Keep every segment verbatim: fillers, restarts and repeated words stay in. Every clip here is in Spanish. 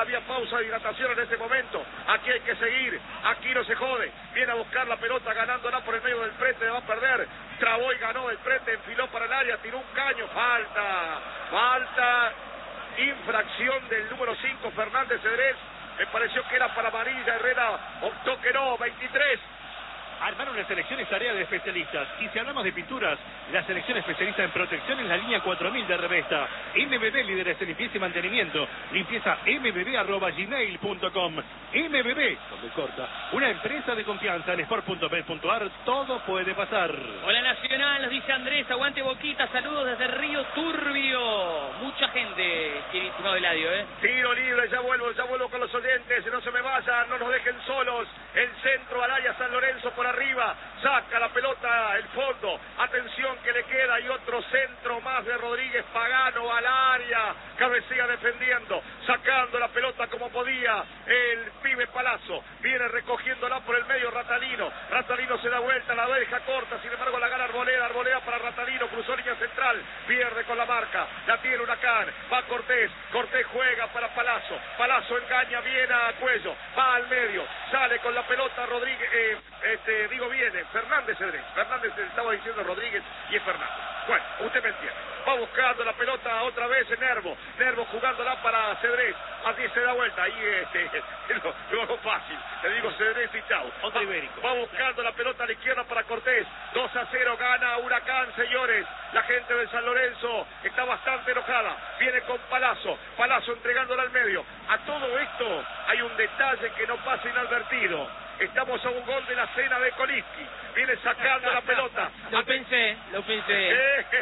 había pausa de hidratación en este momento. Aquí hay que seguir, aquí no se jode. Viene a buscar la pelota ganándola por el medio del frente, le va a perder. Trabó y ganó del frente, enfiló para el área, tiró un caño, falta, falta, infracción del número cinco, Fernández Cedrés. Me pareció que era para amarilla, Herrera optó que no, veintitrés. Armar una selección es tarea de especialistas. Y si hablamos de pinturas, la selección especialista en protección es la línea cuatro mil de Revesta. M B B, líderes en limpieza y mantenimiento. Limpieza m b b arroba gmail punto com. M B B, donde corta, una empresa de confianza en sport punto bet punto a r. Todo puede pasar. Hola Nacional, nos dice Andrés, aguante Boquita, saludos desde Río Turbio. Mucha gente tiene estimado Eladio, ¿eh? Tiro libre, ya vuelvo, ya vuelvo con los oyentes, no se me vayan, no nos dejen solos. El centro al área San Lorenzo por arriba, saca la pelota, el fondo, atención que le queda y otro centro más de Rodríguez Pagano al área, cabecea defendiendo, sacando la pelota como podía, el pibe Palazzo, viene recogiéndola por el medio Ratalino, Ratalino se da vuelta, la deja corta, sin embargo la gana Arboleda, Arboleda para Ratalino, cruzó línea central, pierde con la marca, la tiene Huracán, va Cortés, Cortés juega para Palazzo, Palazzo engaña bien a Cuello, va al medio, sale con la pelota Rodríguez, eh, este, digo viene, Fernández Cedrés, Fernández estaba diciendo Rodríguez y es Fernández. Bueno, usted me entiende. Va buscando la pelota otra vez en Nervo, Nervo jugándola para Cedrés, así se da vuelta, ahí este, lo, lo hago fácil, le digo Cedrés y chau. Otro ibérico. Va, va buscando la pelota a la izquierda para Cortés, dos a cero gana Huracán, señores. La gente de San Lorenzo está bastante enojada, viene con Palazzo, Palazzo entregándola al medio. A todo esto hay un detalle que no pasa inadvertido. Estamos a un gol de la cena de Koliski. Viene sacando la pelota. Lo pensé, lo pensé.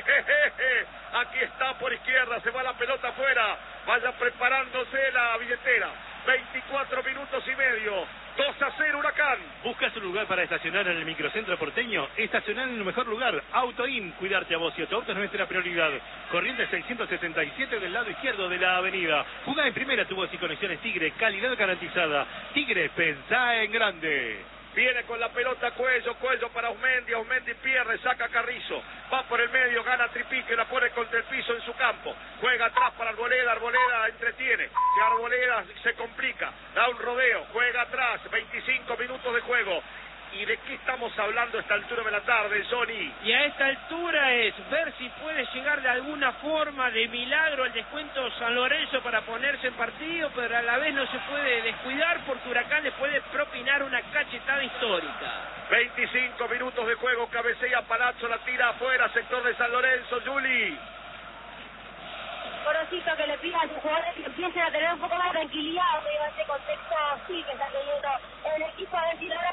Aquí está por izquierda, se va la pelota afuera. Vaya preparándose la billetera. veinticuatro minutos y medio. dos a cero Huracán. ¿Buscas un lugar para estacionar en el microcentro porteño? Estacionar en el mejor lugar. Autoin, cuidarte a vos y a tu auto es nuestra prioridad. Corriente seiscientos setenta y siete del lado izquierdo de la avenida. Jugá en primera, tu voz y conexiones Tigre, calidad garantizada. Tigre, pensá en grande. Viene con la pelota Cuello, Cuello para Aumendi, Aumendi pierde, saca Carrizo, va por el medio, gana Tripique, la pone contra el piso en su campo, juega atrás para Arboleda, Arboleda entretiene, que Arboleda se complica, da un rodeo, juega atrás, veinticinco minutos de juego. ¿Y de qué estamos hablando a esta altura de la tarde, Johnny? Y a esta altura es ver si puede llegar de alguna forma de milagro al descuento San Lorenzo para ponerse en partido, pero a la vez no se puede descuidar porque Huracán le puede propinar una cachetada histórica. veinticinco minutos de juego, cabecea Palazzo, la tira afuera, sector de San Lorenzo, Juli. Corocito, que le pida a sus jugadores que empiecen a tener un poco más de tranquilidad, que en este contexto sí que está teniendo el equipo de Sinaloa.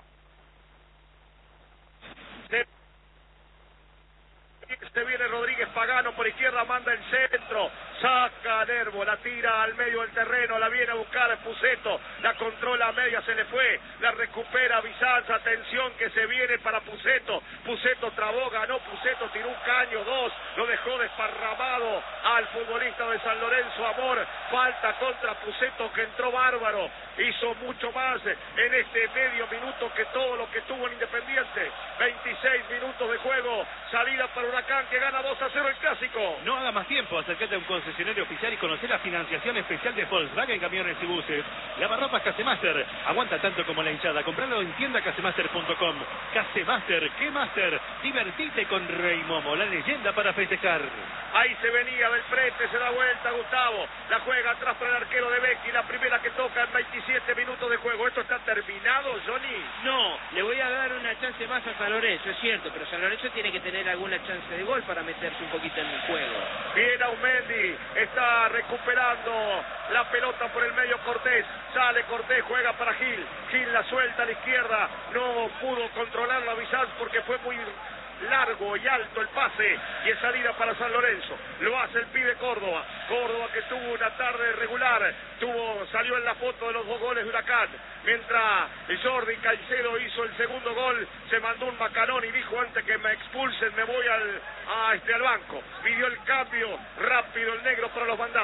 Se viene Rodríguez Pagano por izquierda, manda el centro, saca a Nervo, la tira al medio del terreno, la viene a buscar Puceto, la controla a media, se le fue, la recupera Bizanza, atención que se viene para Puceto, Puceto trabó, ganó Puceto, tiró un caño, dos, lo dejó desparramado al futbolista de San Lorenzo, Amor, falta contra Puceto que entró bárbaro, hizo mucho más en este medio minuto que todo lo que tuvo el Independiente, veintiséis minutos de juego, salida para Huracán que gana dos a cero el clásico. No haga más tiempo, acércate a un concesionario oficial y conocer la financiación especial de Volkswagen Camiones y Buses. Lavarropas Casemaster, aguanta tanto como la hinchada, compralo en tienda casemaster punto com. Casemaster, ¿qué Master? Divertite con Rey Momo, la leyenda para festejar. Ahí se venía del frente, se da vuelta Gustavo, la juega atrás para el arquero de Becchi, la primera que toca en veintisiete minutos de juego. ¿Esto está terminado, Johnny? No, le voy a dar una chance más a San Lorenzo, es cierto, pero San Lorenzo tiene que tener alguna chance de gol para meterse un poquito en el juego. Bien Aumendi, está recuperando la pelota por el medio Cortés, sale Cortés, juega para Gil, Gil la suelta a la izquierda, no pudo controlar la Bizanz porque fue muy largo y alto el pase y es salida para San Lorenzo, lo hace el pibe Córdoba, Córdoba que tuvo una tarde regular, tuvo, salió en la foto de los dos goles de Huracán, mientras Jordi Caicedo hizo el segundo gol, se mandó un macanón y dijo antes que me expulsen me voy al, a este, al banco, pidió el cambio rápido el negro para los bandados.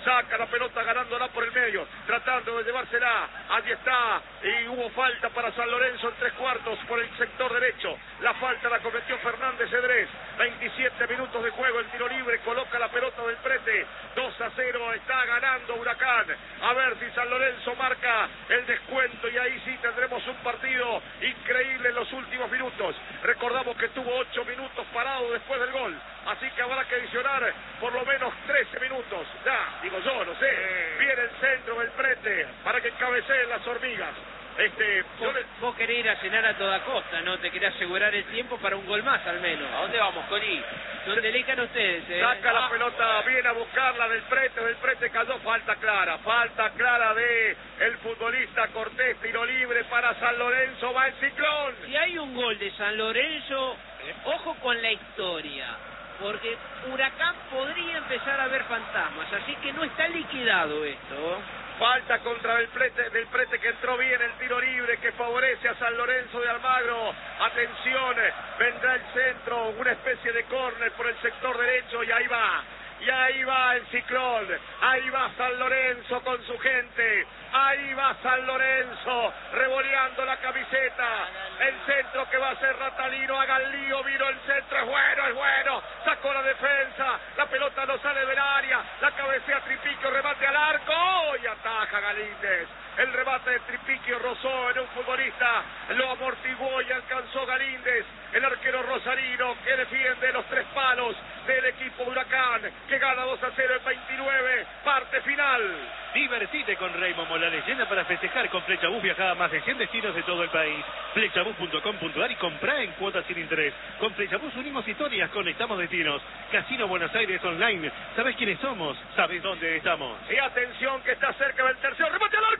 saca la pelota ganándola por el medio, tratando de llevársela, allí está, y hubo falta para San Lorenzo en tres cuartos por el sector derecho, la falta la cometió Fernández Cedrés, veintisiete minutos de juego, el tiro libre, coloca la pelota del Prete, dos a cero, está ganando Huracán, a ver si San Lorenzo marca el descuento y ahí sí tendremos un partido increíble en los últimos minutos. Recordamos que tuvo ocho minutos parado después del gol, así que habrá que adicionar por lo menos trece minutos, ya, digo yo, no sé, viene el centro del Prete para que cabeceen las hormigas. Este, vos, le... vos querés ir a cenar a toda costa, ¿no? Te querés asegurar el tiempo para un gol más al menos. ¿A dónde vamos, Coli? ¿Dónde elijan ustedes? Eh? Saca ah. la pelota, viene a buscarla del Prete, del Prete cayó, falta clara, falta clara de el futbolista Cortés, tiro libre para San Lorenzo, va el Ciclón. Si hay un gol de San Lorenzo, ojo con la historia, porque Huracán podría empezar a ver fantasmas, así que no está liquidado esto. Falta contra el Prete, del Prete que entró bien el tiro libre que favorece a San Lorenzo de Almagro. Atención, vendrá el centro, una especie de córner por el sector derecho y ahí va. Y ahí va el Ciclón, ahí va San Lorenzo con su gente, ahí va San Lorenzo, revoleando la camiseta, el centro que va a ser Ratalino, haga el lío, vino el centro, es bueno, es bueno, sacó la defensa, la pelota no sale del área, la cabecea Tripiquio, remate al arco, y ataja Galíndez. El remate de Tripiquio rozó en un futbolista, lo amortiguó y alcanzó Galíndez, el arquero rosarino que defiende los tres palos del equipo de Huracán, que gana dos a cero en veintinueve, parte final. Divertite con Raymond Mola Leyenda para festejar con Flechabús, viajada a más de cien destinos de todo el país. Flechabús punto com punto ar y comprá en cuotas sin interés. Con Flechabús unimos historias, conectamos destinos. Casino Buenos Aires Online. ¿Sabés quiénes somos? ¿Sabés dónde estamos? Y atención que está cerca del tercero, remate al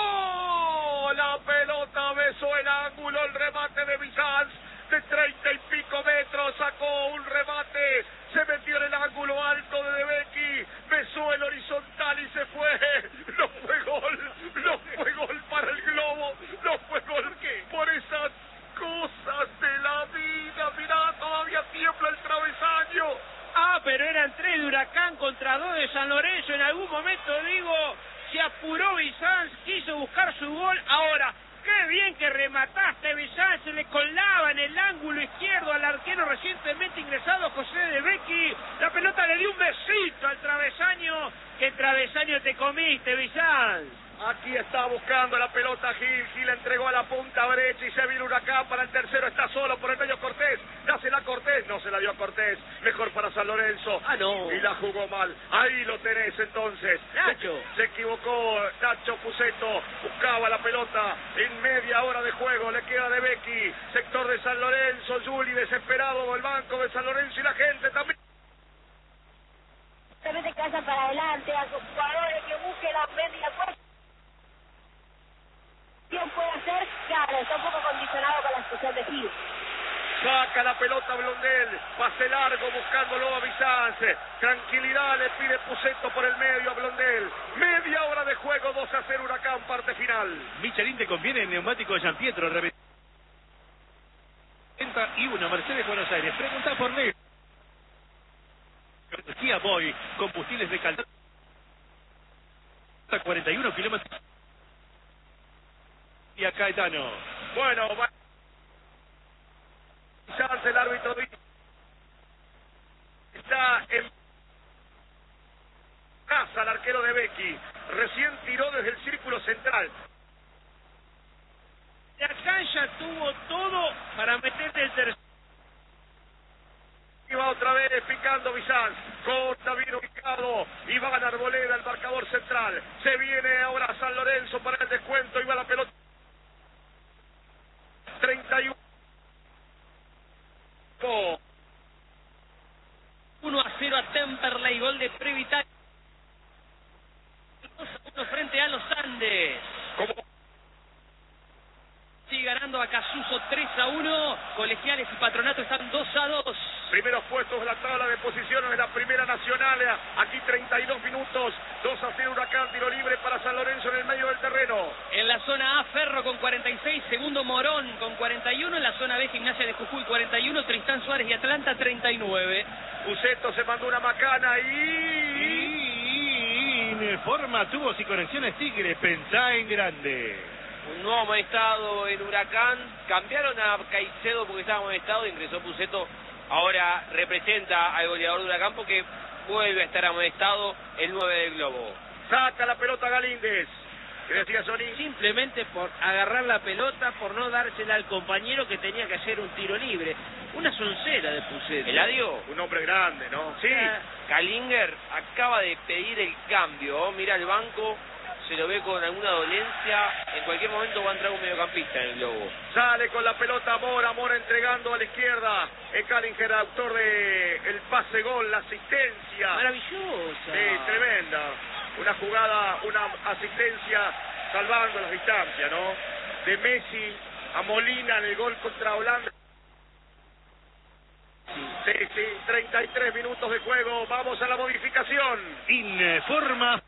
arco. La pelota besó el ángulo, el remate de Bizanz de treinta y pico metros, sacó un remate, se metió en el ángulo alto de Debecki, besó el horizontal y se fue. No fue gol, no fue gol para el Globo, no fue gol por esas cosas de la vida. Mirá, todavía tiembla el travesaño. Ah, pero eran tres de Huracán contra dos de San Lorenzo. En algún momento, digo, se apuró Bizanz, quiso buscar su gol. Ahora, qué bien que remataste, Bizanz, se le colaba en el ángulo izquierdo al arquero recientemente ingresado José Debecki. La pelota le dio un besito al travesaño. ¿Qué travesaño te comiste, Bizanz? Aquí está buscando la pelota Gil, Gil entregó a la punta derecha y se viene Huracán para el tercero, está solo por el medio Cortés, dásela a Cortés, no se la dio a Cortés, mejor para San Lorenzo, ah no, y la jugó mal, ahí lo tenés entonces, Nacho, se, se equivocó Nacho Puceto, buscaba la pelota en media hora de juego, le queda de Debecki, sector de San Lorenzo, Juli desesperado del banco de San Lorenzo y la gente también. También te casa para adelante a sus jugadores que busquen la media cuesta. ¿Quién puede hacer? Claro, está un poco condicionado con la expulsión de Gil. Saca la pelota Blondel, pase largo buscándolo a Bizanz, tranquilidad le pide Puceto por el medio a Blondel, media hora de juego, dos a cero Huracán, parte final. Michelin te conviene en neumático de San Pietro, reventa y uno, Mercedes Buenos Aires, pregunta por Negro. Kia Boy, combustibles de calidad, cuarenta y uno kilómetros. Y a Caetano. Bueno, va el árbitro está en casa el arquero de Debecki, recién tiró desde el círculo central. Acá ya tuvo todo para meterle el tercero. Y va otra vez picando Bizanz, corta bien ubicado, Iván Arboleda, el marcador central. Se viene ahora San Lorenzo para el descuento, y va la pelota. treinta y uno. uno a cero a Temperley, gol de Previtali. dos a uno frente a los Andes. ¿Cómo? Sigue ganando a Casuso tres a uno. Colegiales y Patronato están dos a dos. Primeros puestos de la tabla de posiciones de la Primera Nacional. Aquí treinta y dos minutos. dos a cero Huracán, tiro libre para San Lorenzo en el medio del terreno. En la zona A, Ferro con cuarenta y seis. Segundo, Morón con cuarenta y uno. En la zona B, Gimnasia de Jujuy cuarenta y uno. Tristán Suárez y Atlanta treinta y nueve. Puceto se mandó una macana y... y Informa Tubos y Conexiones Tigre, pensá en grande. Un nuevo amonestado en Huracán. Cambiaron a Caicedo porque estaba amonestado, ingresó Puceto. Ahora representa al goleador de Huracán porque vuelve a estar amonestado el nueve del Globo. Saca la pelota Galíndez. ¿Qué decía Sony? Simplemente por agarrar la pelota, por no dársela al compañero que tenía que hacer un tiro libre. Una soncera de Puceto. ¿Eladio? Un hombre grande, ¿no? Sí. Kalinger acaba de pedir el cambio. Mira el banco, se lo ve con alguna dolencia. En cualquier momento va a entrar un mediocampista en el Globo. Sale con la pelota Mora, Mora entregando a la izquierda. Es Kalinger, autor de el pase gol, la asistencia. Maravillosa. Sí, tremenda. Una jugada, una asistencia salvando las distancias, ¿no? De Messi a Molina en el gol contra Holanda. Sí, sí, treinta y tres minutos de juego. Vamos a la modificación. Informa.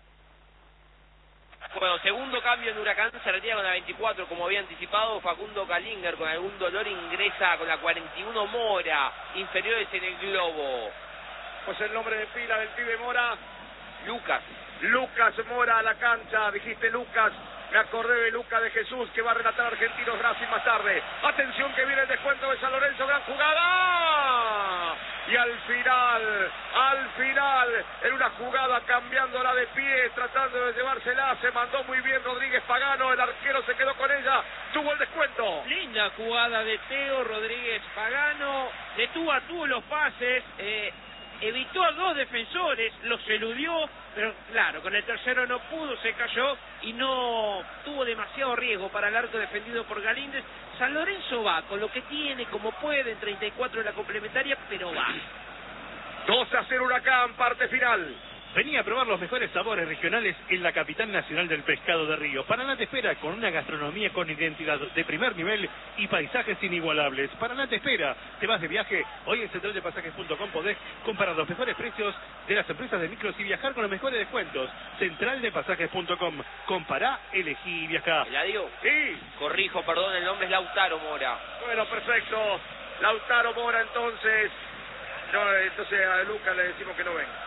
Bueno, segundo cambio en Huracán, se retira con la veinticuatro, como había anticipado. Facundo Kalinger con algún dolor ingresa con la cuarenta y uno Mora, inferiores en el Globo. Pues el nombre de pila del pibe Mora. Lucas. Lucas Mora a la cancha, dijiste Lucas, me acordé de Lucas de Jesús que va a relatar Argentinos Racing más tarde. Atención que viene el descuento de San Lorenzo, gran jugada. Y al final, al final, en una jugada cambiándola de pie, tratando de llevársela, se mandó muy bien Rodríguez Pagano, el arquero se quedó con ella, tuvo el descuento. Linda jugada de Teo Rodríguez Pagano, de tú a tú los pases, eh, evitó a dos defensores, los eludió, pero claro, con el tercero no pudo, se cayó y no tuvo demasiado riesgo para el arco defendido por Galíndez. San Lorenzo va con lo que tiene, como puede, en treinta y cuatro de la complementaria, pero va. dos a cero Huracán, parte final. Venía a probar los mejores sabores regionales en la capital nacional del pescado de río. Paraná te espera con una gastronomía con identidad de primer nivel y paisajes inigualables. Paraná te espera. Te vas de viaje. Hoy en central de pasajes punto com podés comparar los mejores precios de las empresas de micros y viajar con los mejores descuentos. central de pasajes punto com. Compará, elegí y viajá. ¿Eladio? Sí. Corrijo, perdón, el nombre es Lautaro Mora. Bueno, perfecto. Lautaro Mora entonces. No, entonces a Lucas le decimos que no venga.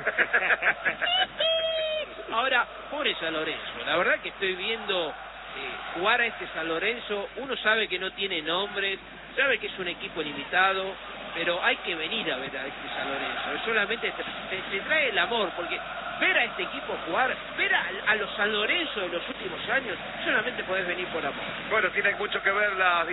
Ahora, pobre San Lorenzo, la verdad que estoy viendo eh, jugar a este San Lorenzo. Uno sabe que no tiene nombres, sabe que es un equipo limitado, pero hay que venir a ver a este San Lorenzo. Solamente se, se, se trae el amor, porque ver a este equipo jugar, ver a, a los San Lorenzo de los últimos años, solamente podés venir por amor. Bueno, tiene mucho que ver las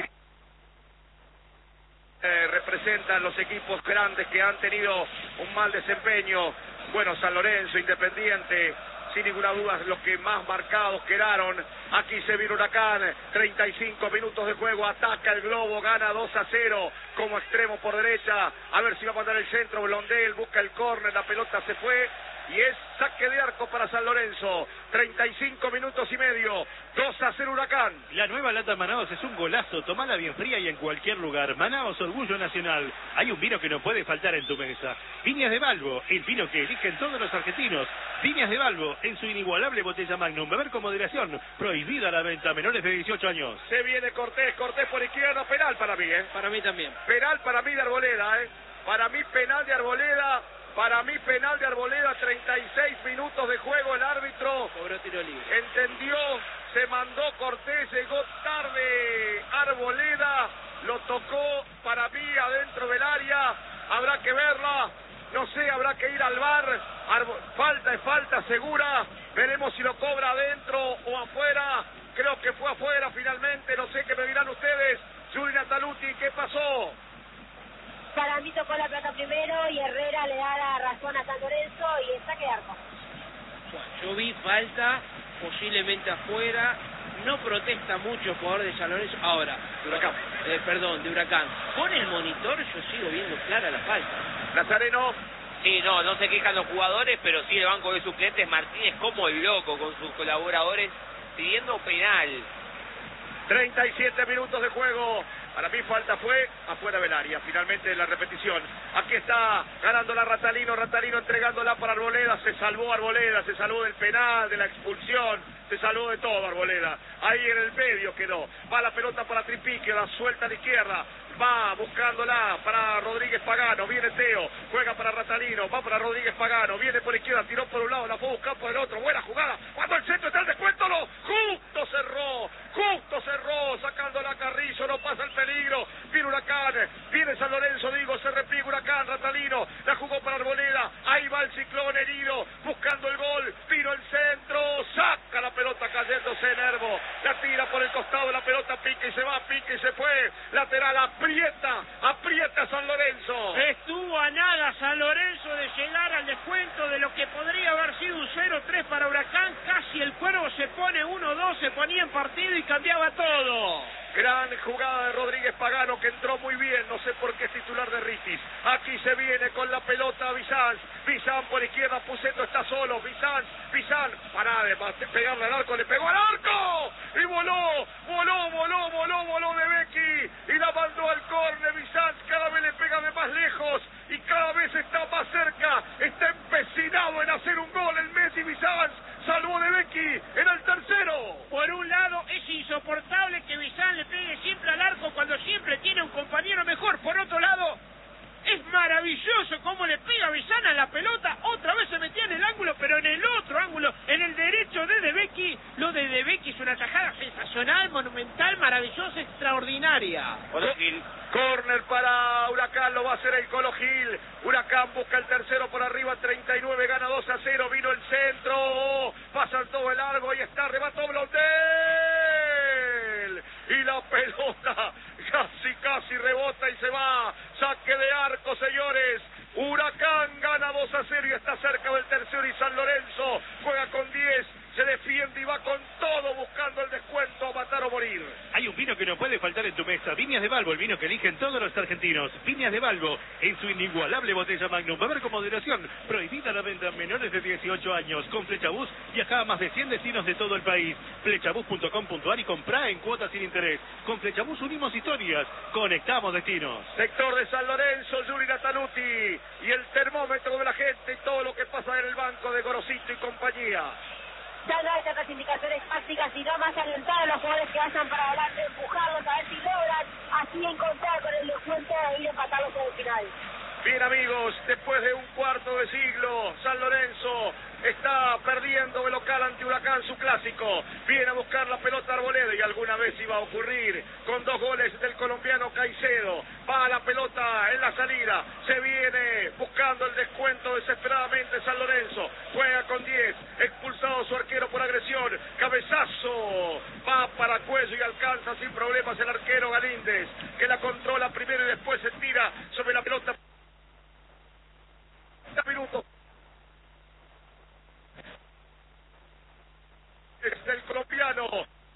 Eh, representan los equipos grandes que han tenido un mal desempeño. Bueno, San Lorenzo, Independiente, sin ninguna duda los que más marcados quedaron. Aquí se vino Huracán, treinta y cinco minutos de juego, ataca el Globo, gana dos a cero como extremo por derecha. A ver si va a mandar el centro, Blondel busca el córner, la pelota se fue y es saque de arco para San Lorenzo. treinta y cinco minutos y medio, dos a cero Huracán. La nueva lata Manaos es un golazo, tomala bien fría y en cualquier lugar. Manaos, orgullo nacional. Hay un vino que no puede faltar en tu mesa. Viñas de Balbo, el vino que eligen todos los argentinos. Viñas de Balbo, en su inigualable botella Magnum. Beber con moderación, prohibida la venta a menores de dieciocho años. Se viene Cortés, Cortés por izquierda, penal para mí, ¿eh? Para mí también. Penal para mí de Arboleda, ¿eh? Para mí penal de Arboleda. Para mí penal de Arboleda, treinta y seis minutos de juego, el árbitro cobró tiro libre. Entendió, se mandó Cortés, llegó tarde Arboleda, lo tocó para mí adentro del área, habrá que verla, no sé, habrá que ir al V A R, Arbo... falta es falta segura, veremos si lo cobra adentro o afuera, creo que fue afuera finalmente, no sé qué me dirán ustedes. Juli Nataluti, ¿qué pasó? Para mí tocó la plata primero y Herrera le da la razón a San Lorenzo y el saque de arco. Yo vi falta, posiblemente afuera, no protesta mucho el jugador de San Lorenzo. Ahora, de Huracán. Eh, perdón, de Huracán. Con el monitor yo sigo viendo clara la falta. Nazareno. Sí, no, no se quejan los jugadores, pero sí el banco de suplentes Martínez como el loco con sus colaboradores pidiendo penal. treinta y siete minutos de juego. Para mí falta fue afuera del área, finalmente la repetición. Aquí está ganando la Ratalino, Ratalino entregándola para Arboleda, se salvó Arboleda, se salvó del penal, de la expulsión, se salvó de todo Arboleda. Ahí en el medio quedó, va la pelota para Tripique, la suelta a la izquierda, va buscándola para Rodríguez Pagano, viene Teo, juega para Ratalino, va para Rodríguez Pagano, viene por izquierda, tiró por un lado, la fue a buscar campo del otro, buena jugada, cuando el centro está el descuento, no, justo cerró, justo cerró, sacándola a Carrizo, no pasa el peligro, viene Huracán, viene San Lorenzo, digo, se repliega Huracán, Ratalino, la jugó para Arboleda, ahí va el Ciclón herido, buscando el gol, vino el centro, saca la pelota cayéndose Nervo, la tira por el costado, la pelota pica y se va, pica y se fue, lateral, aprieta, aprieta San Lorenzo. Estuvo a nada San Lorenzo de llegar al descuento de lo que podría haber sido un cero tres para Huracán, casi el Cuervo se pone uno dos, se ponía en partido y cambiaba todo. Gran jugada de Rodríguez Pagano que entró muy bien, no sé por qué es titular de Ritis. Aquí se viene con la pelota Bizanz, Bizanz por izquierda, Puceto está solo, Bizanz, Bizanz, pará de pegarle al arco, le pegó al arco y voló, voló, voló, voló, voló de Becky y la mandó al córner. Bizanz cada vez le pega de más lejos y cada vez está más cerca, está empecinado en hacer un gol el Messi. Bizanz salvó de Becky en el tercero. Por un lado es insoportable que Bizanz le pegue siempre al arco cuando siempre tiene un compañero mejor. Por otro lado, es maravilloso cómo le pega Bizanz a la pelota. Otra vez se metía en el ángulo, pero en el otro ángulo, en el derecho de De Becky. Lo de De Becky es una tajada sensacional, monumental, maravillosa, extraordinaria. Colo Gil. Corner para Huracán, lo va a hacer el Colo Gil. Huracán busca el tercero por arriba, treinta y nueve, gana dos a cero. Vino el centro, pasa todo el largo y está, remató Blondel. Y la pelota casi, casi rebota y se va. Saque de arco, señores. Huracán gana dos a cero y está cerca del tercero. Y San Lorenzo juega con diez. Se defiende y va con todo buscando el descuento a matar o morir. Hay un vino que no puede faltar en tu mesa. Viñas de Balbo, el vino que eligen todos los argentinos. Viñas de Balbo, en su inigualable botella Magnum. Beber con moderación. Prohibida la venta a menores de dieciocho años. Con Flechabús viaja a más de cien destinos de todo el país. Flechabús punto com punto ar y comprá en cuotas sin interés. Con Flechabús unimos historias. Conectamos destinos. Sector de San Lorenzo, Yuri Natanuti. Y el termómetro de la gente y todo lo que pasa en el banco de Gorosito y compañía. Ya no hay tantas indicaciones tácticas, sino más alentar a los jugadores que vayan para adelante, empujarlos a ver si logran así encontrar con el descuento e ir empatarlos en el final. Bien, amigos, después de un cuarto de siglo, San Lorenzo está perdiendo de local ante Huracán su clásico. Viene a buscar la pelota Arboleda y alguna vez iba a ocurrir con dos goles del colombiano Caicedo. Va la pelota en la salida, se viene buscando el descuento desesperadamente San Lorenzo. Juega con diez, expulsado su arquero por agresión. Cabezazo, va para Cuello y alcanza sin problemas el arquero Galíndez, que la controla primero y después se tira sobre la pelota. Minutos. Es del colombiano.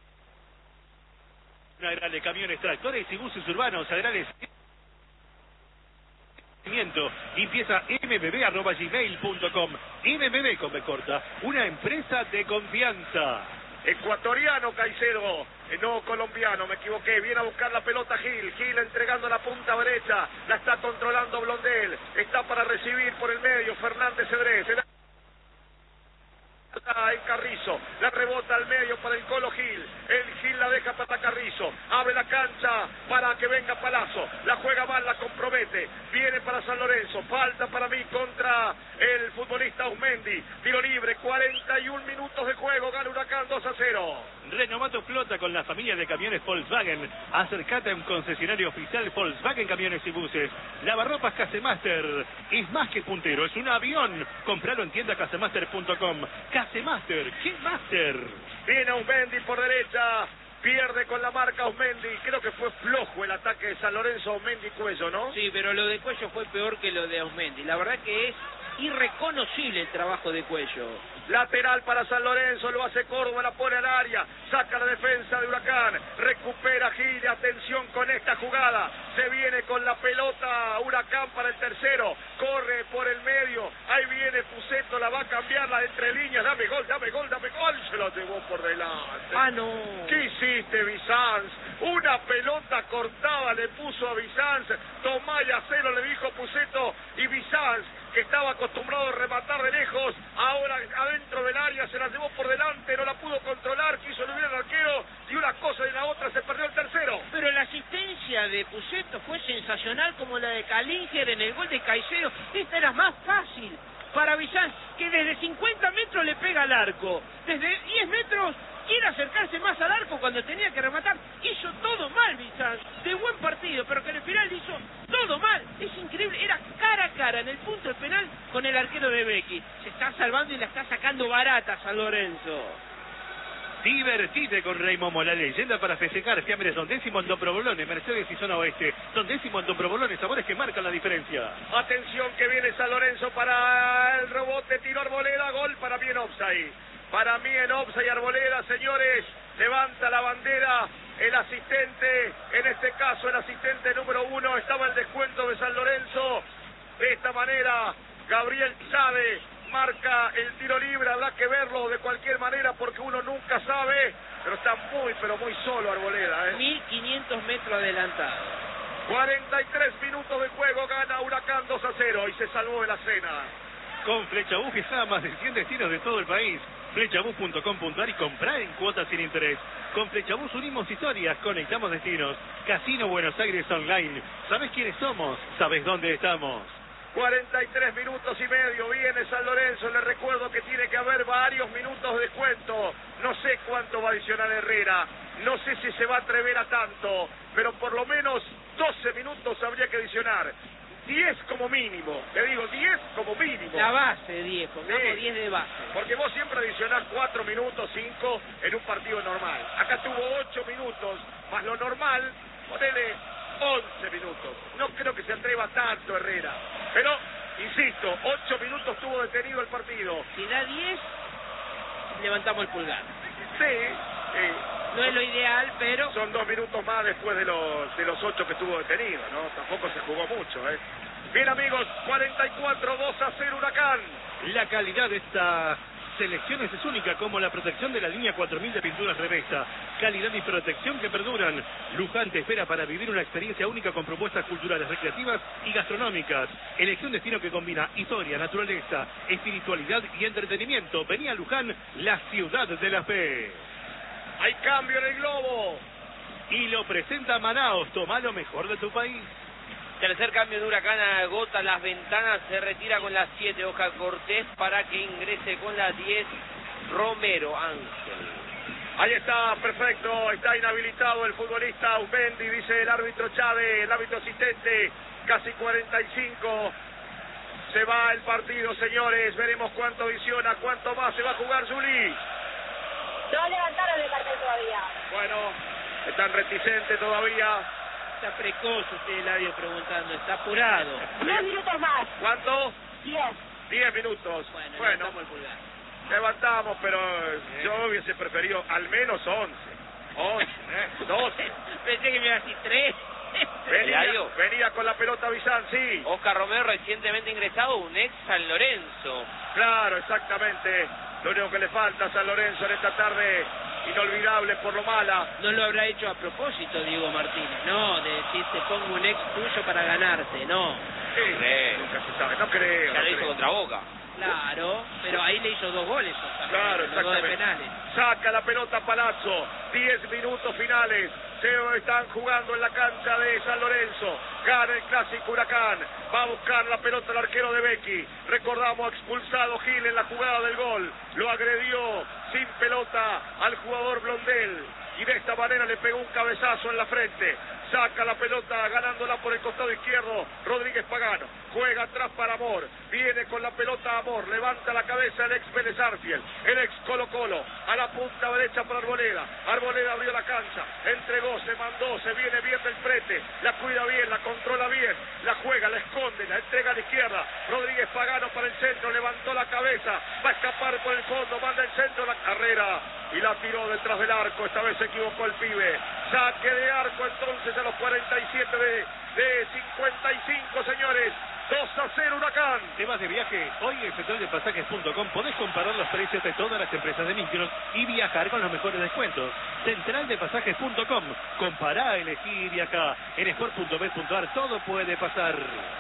Agrale, camiones, tractores y buses urbanos, agrales. Empieza m b b arroba gmail punto com. M B B con B corta, una empresa de confianza. Ecuatoriano Caicedo, eh, no colombiano, me equivoqué. Viene a buscar la pelota Gil, Gil entregando la punta derecha, la está controlando Blondel, está para recibir por el medio Fernández Cedrés. En Carrizo, la rebota al medio para el Colo Gil, el Gil la deja para Carrizo, abre la cancha para que venga Palazzo, la juega mal, la compromete, viene para San Lorenzo, falta para mí contra el futbolista Ausmendi, tiro libre, cuarenta y un minutos de juego, gana Huracán dos a cero. Renová tu flota con la familia de camiones Volkswagen. Acércate a un concesionario oficial Volkswagen Camiones y Buses. Lavarropas Casemaster es más que puntero, es un avión. Compralo en tienda casemaster punto com. Casemaster, ¿qué Master? Viene Ausmendi por derecha, pierde con la marca Ausmendi. Creo que fue flojo el ataque de San Lorenzo, Ausmendi Cuello, ¿no? Sí, pero lo de Cuello fue peor que lo de Ausmendi. La verdad que es irreconocible el trabajo de Cuello. Lateral para San Lorenzo, lo hace Córdoba, la pone al área, saca la defensa de Huracán, recupera Gil, atención con esta jugada, se viene con la pelota Huracán para el tercero, corre por el medio, ahí viene Puceto, la va a cambiar, la de entre líneas, dame gol, dame gol, dame gol, se lo llevó por delante. Ah, no. ¿Qué hiciste, Bizanz? Una pelota cortada le puso a Bizanz, tomá y hacelo, le dijo Puceto, y Bizanz, que estaba acostumbrado a rematar de lejos, ahora adentro del área se la llevó por delante, no la pudo controlar, quiso eludir al arquero, y una cosa y la otra se perdió el tercero. Pero la asistencia de Puceto fue sensacional como la de Calinger en el gol de Caicedo. Esta era más fácil para Bizanz, que desde cincuenta metros le pega al arco. Desde diez metros quiere acercarse más al arco cuando tenía que rematar. Hizo todo mal Bizán, de buen partido, pero que en el final hizo todo mal. Es increíble, era cara a cara en el punto de penal con el arquero de Becky. Se está salvando y la está sacando barata San Lorenzo. Divertite con Rey Momo, la leyenda para festejar. Fiambres Don Décimo en Don Provolone, Mercedes y Zona Oeste. Don Décimo en Don Provolone, sabores que marcan la diferencia. Atención que viene San Lorenzo para el rebote, tiro Arboleda, gol para mí en offside. Para mí en offside Arboleda, señores, levanta la bandera el asistente, en este caso el asistente número uno, estaba el descuento de San Lorenzo. De esta manera, Gabriel Chávez marca el tiro libre, habrá que verlo de cualquier manera porque uno nunca sabe, pero está muy, pero muy solo Arboleda, ¿eh? mil quinientos metros adelantado. cuarenta y tres minutos de juego, gana Huracán dos a cero y se salvó de la cena. Con Flechabús viaja a más de cien destinos de todo el país. Flechabús punto com punto ar y comprá en cuotas sin interés. Con Flechabús unimos historias, conectamos destinos. Casino Buenos Aires Online. ¿Sabés quiénes somos? ¿Sabés dónde estamos? cuarenta y tres minutos y medio, viene San Lorenzo, le recuerdo que tiene que haber varios minutos de descuento, no sé cuánto va a adicionar Herrera, no sé si se va a atrever a tanto, pero por lo menos doce minutos habría que adicionar, diez como mínimo, te digo diez como mínimo. La base diez, pongamos Sí, diez de base. porque vos siempre adicionás cuatro minutos, cinco en un partido normal, acá tuvo ocho minutos, más lo normal, ponele once minutos. No creo que se atreva tanto Herrera. Pero, insisto, ocho minutos tuvo detenido el partido. Si da diez, levantamos el pulgar. Sí. Eh, No es lo ideal, pero... son dos minutos más después de los de los ocho que tuvo detenido, ¿no? Tampoco se jugó mucho, ¿eh? Bien, amigos, cuarenta y cuatro, dos a cero Huracán. La calidad de estas selecciones es única, como la protección de la línea cuatro mil de pinturas Revesta. Calidad y protección que perduran. Luján te espera para vivir una experiencia única con propuestas culturales, recreativas y gastronómicas. Elegí un destino que combina historia, naturaleza, espiritualidad y entretenimiento. Vení a Luján, la ciudad de la fe. Hay cambio en el globo. Y lo presenta Manaos, toma lo mejor de tu país. Tercer cambio de Huracán, agota las ventanas, se retira con la siete Oscar Cortés para que ingrese con la diez Romero Ángel. Ahí está, perfecto, está inhabilitado el futbolista Aumendi, dice el árbitro Chávez, el árbitro asistente, casi cuarenta y cinco. Se va el partido, señores, veremos cuánto adiciona, cuánto más se va a jugar Juli. No levantaron el cartel todavía. Bueno, están reticentes todavía. Está precoz usted, Eladio, preguntando. Está apurado. Diez minutos más. ¿Cuánto? Diez. Diez minutos. Bueno, Bueno, levantamos el pulgar. levantamos, pero yo hubiese preferido al menos once. once, ¿eh? doce. Pensé que me iba a decir tres. Venía, Eladio. venía con la pelota Bizán, sí. Oscar Romero recientemente ingresado, un ex San Lorenzo. Claro, exactamente. Lo único que le falta a San Lorenzo en esta tarde inolvidable por lo mala. No lo habrá hecho a propósito, Diego Martínez. No, de decir te pongo un ex tuyo para ganarte, no. Sí, creo. nunca se sabe, no creo. Ya no lo hizo creo. contra Boca. Claro, pero ahí le hizo dos goles. Oscar, Claro, los dos de exactamente. penales. Saca la pelota Palazzo, diez minutos finales. Se están jugando en la cancha de San Lorenzo. Gana el clásico Huracán. Va a buscar la pelota el arquero de Becky. Recordamos, expulsado Gil en la jugada del gol. Lo agredió sin pelota al jugador Blondel. Y de esta manera le pegó un cabezazo en la frente. Saca la pelota ganándola por el costado izquierdo Rodríguez Pagano. Juega atrás para Amor. Viene con la pelota Amor. Levanta la cabeza el ex Vélez Arfield. El ex Colo Colo. A la punta derecha para Arboleda. Arboleda abrió la cancha. Entregó, se mandó. Se viene bien del frente. La cuida bien, la controla bien. La juega, la esconde. La entrega a la izquierda. Rodríguez Pagano para el centro. Levantó la cabeza. Va a escapar por el fondo. Manda el centro la carrera. Y la tiró detrás del arco. Esta vez se equivocó el pibe. Saque de arco entonces a los cuarenta y siete de, de cincuenta y cinco, señores. dos a cero Huracán. ¿Te vas de viaje? Hoy en central de pasajes punto com podés comparar los precios de todas las empresas de micros y viajar con los mejores descuentos. central de pasajes punto com. Compará, elegí y viajá. En sport punto bet punto ar todo puede pasar.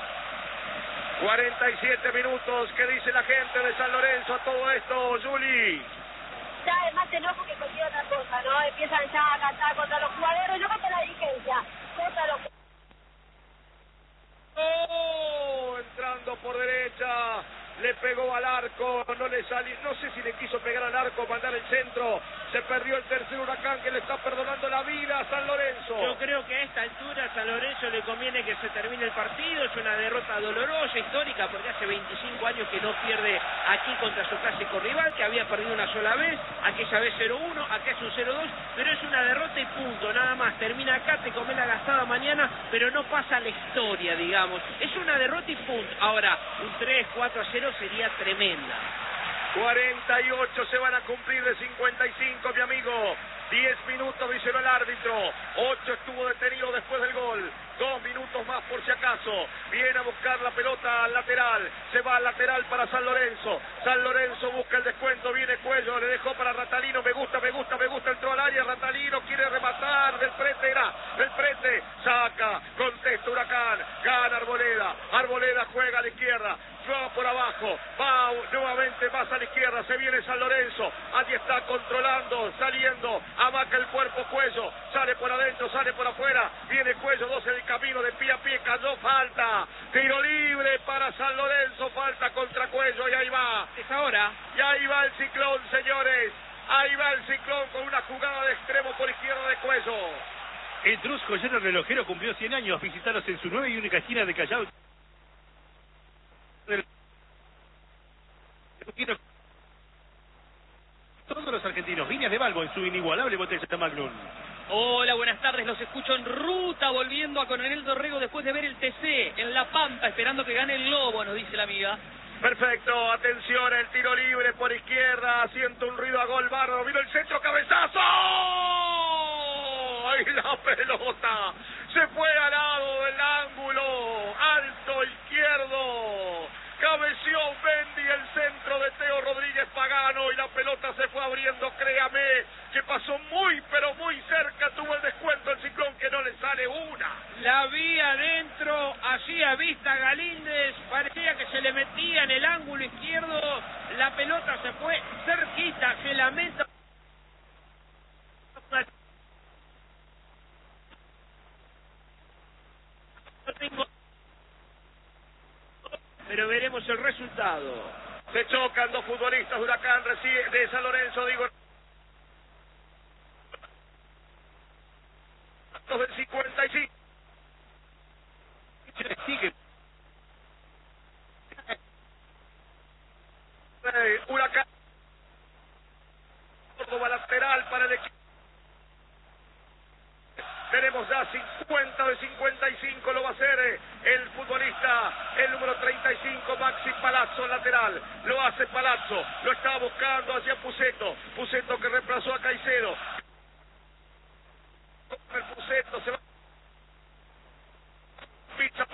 cuarenta y siete minutos. ¿Qué dice la gente de San Lorenzo a todo esto, Juli? Ya además se enojo que consigue otra cosa, ¿no? Empiezan ya a cantar contra los jugadores, no contra la dirigencia, contra los... Oh, entrando por derecha, le pegó al arco, no le salió, no sé si le quiso pegar al arco, mandar el centro, se perdió el tercer Huracán que le está perdonando la vida a San Lorenzo. Yo creo que a esta altura a San Lorenzo le conviene que se termine el partido, es una derrota dolorosa, histórica, porque hace veinticinco años que no pierde aquí contra su clásico rival, que había perdido una sola vez, aquella vez cero uno, acá es un cero dos, pero es una derrota y punto, nada más, termina acá, te come la gastada mañana, pero no pasa a la historia, digamos, es una derrota y punto. Ahora, un tres, cuatro a cero sería tremenda. cuarenta y ocho se van a cumplir de cincuenta y cinco, mi amigo. diez minutos, dice el árbitro. ocho estuvo detenido después del gol. Dos minutos más por si acaso. Viene a buscar la pelota al lateral. Se va al lateral para San Lorenzo. San Lorenzo busca el descuento. Viene Cuello. Le dejó para Ratalino. Me gusta, me gusta, me gusta. Entró al área. Ratalino quiere rematar. Del Prete era. Del Prete. Saca. Contesta Huracán. Gana Arboleda. Arboleda juega a la izquierda. Va por abajo, va nuevamente más a la izquierda, se viene San Lorenzo, allí está controlando, saliendo, amaca el cuerpo Cuello, sale por adentro, sale por afuera, viene Cuello, dos en el camino, de pie a pie, cayó, falta, tiro libre para San Lorenzo, falta contra Cuello, y ahí va, Es ahora. y ahí va el Ciclón, señores, ahí va el Ciclón con una jugada de extremo por izquierda de Cuello. El Trus Joyero Relojero cumplió cien años, visitaros en su nueva y única esquina de Callao. Todos los argentinos, Viñas de Balbo en su inigualable botella de Magnum. Hola, buenas tardes, los escucho en ruta volviendo a Coronel Dorrego después de ver el T C en La Pampa, esperando que gane el Lobo, nos dice la amiga. Perfecto, atención, el tiro libre por izquierda, siento un ruido a gol, Barro, vino el centro, cabezazo, ¡ay, la pelota! Se fue al lado del ángulo, alto izquierdo, cabeció Bendy el centro de Teo Rodríguez Pagano y la pelota se fue abriendo, créame, que pasó muy pero muy cerca, tuvo el descuento el Ciclón que no le sale una. La vi adentro, hacía vista Galíndez, parecía que se le metía en el ángulo izquierdo, la pelota se fue cerquita, se lamenta. Pero veremos el resultado. Se chocan dos futbolistas de Huracán, recibe, de San Lorenzo, digo. Del cincuenta y cinco. Sigue. Eh, Huracán. Córdoba lateral para el equipo. Tenemos ya cincuenta de cincuenta y cinco, lo va a hacer eh, el futbolista, el número treinta y cinco, Maxi Palazzo, lateral. Lo hace Palazzo, lo está buscando hacia Puceto. Puceto que reemplazó a Caicedo. El Puceto se va. Picha.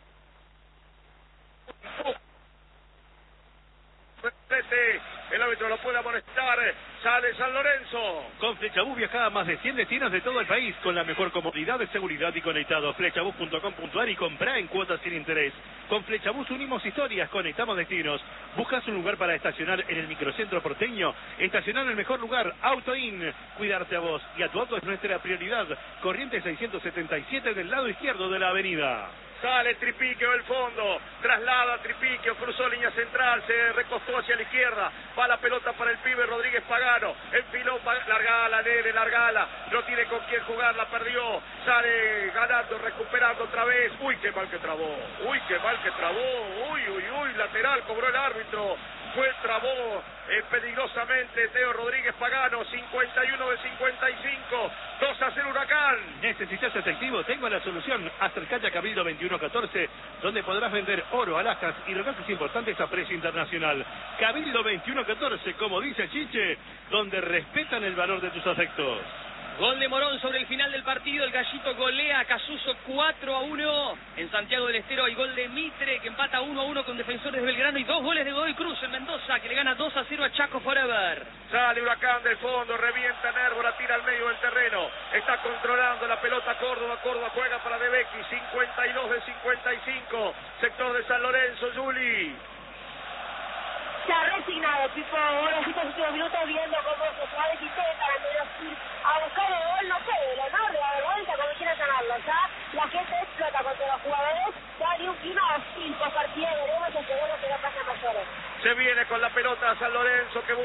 El árbitro lo puede amonestar. Sale San Lorenzo. Con Flechabús viaja a más de cien destinos de todo el país con la mejor comodidad de seguridad y conectado. Flechabús punto com punto ar y comprá en cuotas sin interés. Con Flechabús unimos historias, conectamos destinos. ¿Buscas un lugar para estacionar en el microcentro porteño? Estacionar en el mejor lugar, AutoIn. Cuidarte a vos y a tu auto es nuestra prioridad. Corrientes seiscientos setenta y siete del lado izquierdo de la avenida. Sale Tripiquio del fondo, traslada Tripiquio, cruzó línea central, se recostó hacia la izquierda, va la pelota para el pibe Rodríguez Pagano, enfiló, largala, Nere, largala, no tiene con quién jugar, la perdió, sale ganando, recuperando otra vez, uy, qué mal que trabó, uy, qué mal que trabó, uy, uy, uy, lateral, cobró el árbitro, fue, trabó eh, peligrosamente Teo Rodríguez Pagano, cincuenta y uno de cincuenta y cinco, dos a cero Huracán. ¿Necesitas efectivo? Tengo la solución. Acercate a Cabildo veintiuno catorce, donde podrás vender oro, alhajas y regalos importantes a precio internacional. Cabildo veintiuno catorce, como dice Chiche, donde respetan el valor de tus afectos. Gol de Morón sobre el final del partido, el Gallito golea a Casuso cuatro a uno. En Santiago del Estero hay gol de Mitre que empata uno a uno con Defensores de Belgrano y dos goles de Godoy Cruz en Mendoza que le gana dos a cero a Chaco Forever. Sale Huracán del fondo, revienta Nervo, la tira al medio del terreno, está controlando la pelota Córdoba, Córdoba juega para De Becchi, cincuenta y dos de cincuenta y cinco, sector de San Lorenzo, Juli. Se ha resignado, Pipo, ahora estos últimos minutos viendo cómo sus jugadores intentan al menos ir a buscar el gol, no sé, el honor, de la vergüenza, como quieran llamarlo, ¿ya? La gente explota contra los jugadores, ya hay un clima hostil por partida, veremos, esperemos que no pase a mayores.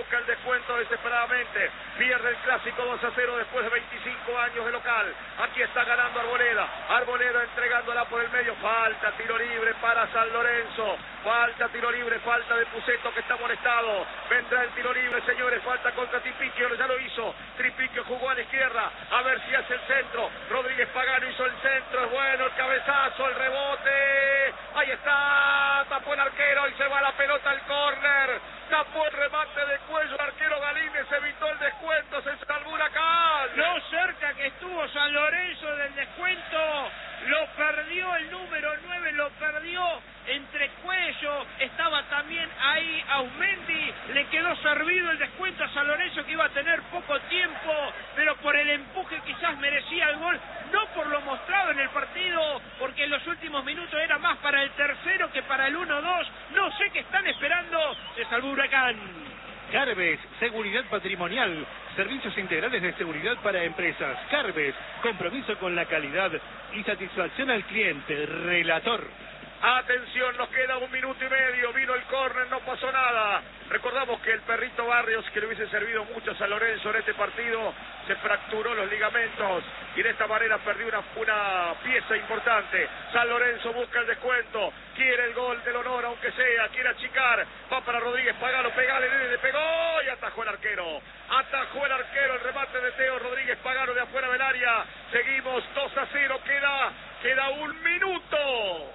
busca el descuento desesperadamente. Pierde el clásico dos a cero después de veinticinco años de local. Aquí está ganando Arboleda. Arboleda entregándola por el medio. Falta, tiro libre para San Lorenzo. Falta, tiro libre, falta de Puceto que está molestado. Vendrá el tiro libre, señores. Falta contra Tripiquio, ya lo hizo. Tripiquio jugó a la izquierda. A ver si hace el centro. Rodríguez Pagano hizo el centro. Es bueno el cabezazo, el rebote. Ahí está. Tapó el arquero y se va la pelota al córner. Tapó el remate de cuello el arquero Galíndez, evitó el descuento, se salvó Huracán. Lo cerca que estuvo San Lorenzo del descuento, lo perdió el número nueve, lo perdió entre cuello, estaba también ahí Ausmendi, le quedó servido el descuento a San Lorenzo que iba a tener poco tiempo, pero por el empuje quizás merecía el gol, no por lo mostrado en el partido, porque en los últimos minutos era más para el tercero que para el uno dos, no sé qué están esperando, se salvó Huracán. Carves, seguridad patrimonial, servicios integrales de seguridad para empresas. Carves, compromiso con la calidad y satisfacción al cliente. Relator. Atención, nos queda un minuto y medio, vino el córner, no pasó nada. Recordamos que el perrito Barrios, que le hubiese servido mucho a San Lorenzo en este partido, se fracturó los ligamentos y de esta manera perdió una, una pieza importante. San Lorenzo busca el descuento, quiere el gol del honor aunque sea, quiere achicar, va para Rodríguez Pagano, pegale, le pegó y atajó el arquero. Atajó el arquero, el remate de Teo Rodríguez Pagano de afuera del área. Seguimos dos a cero, queda, queda un minuto.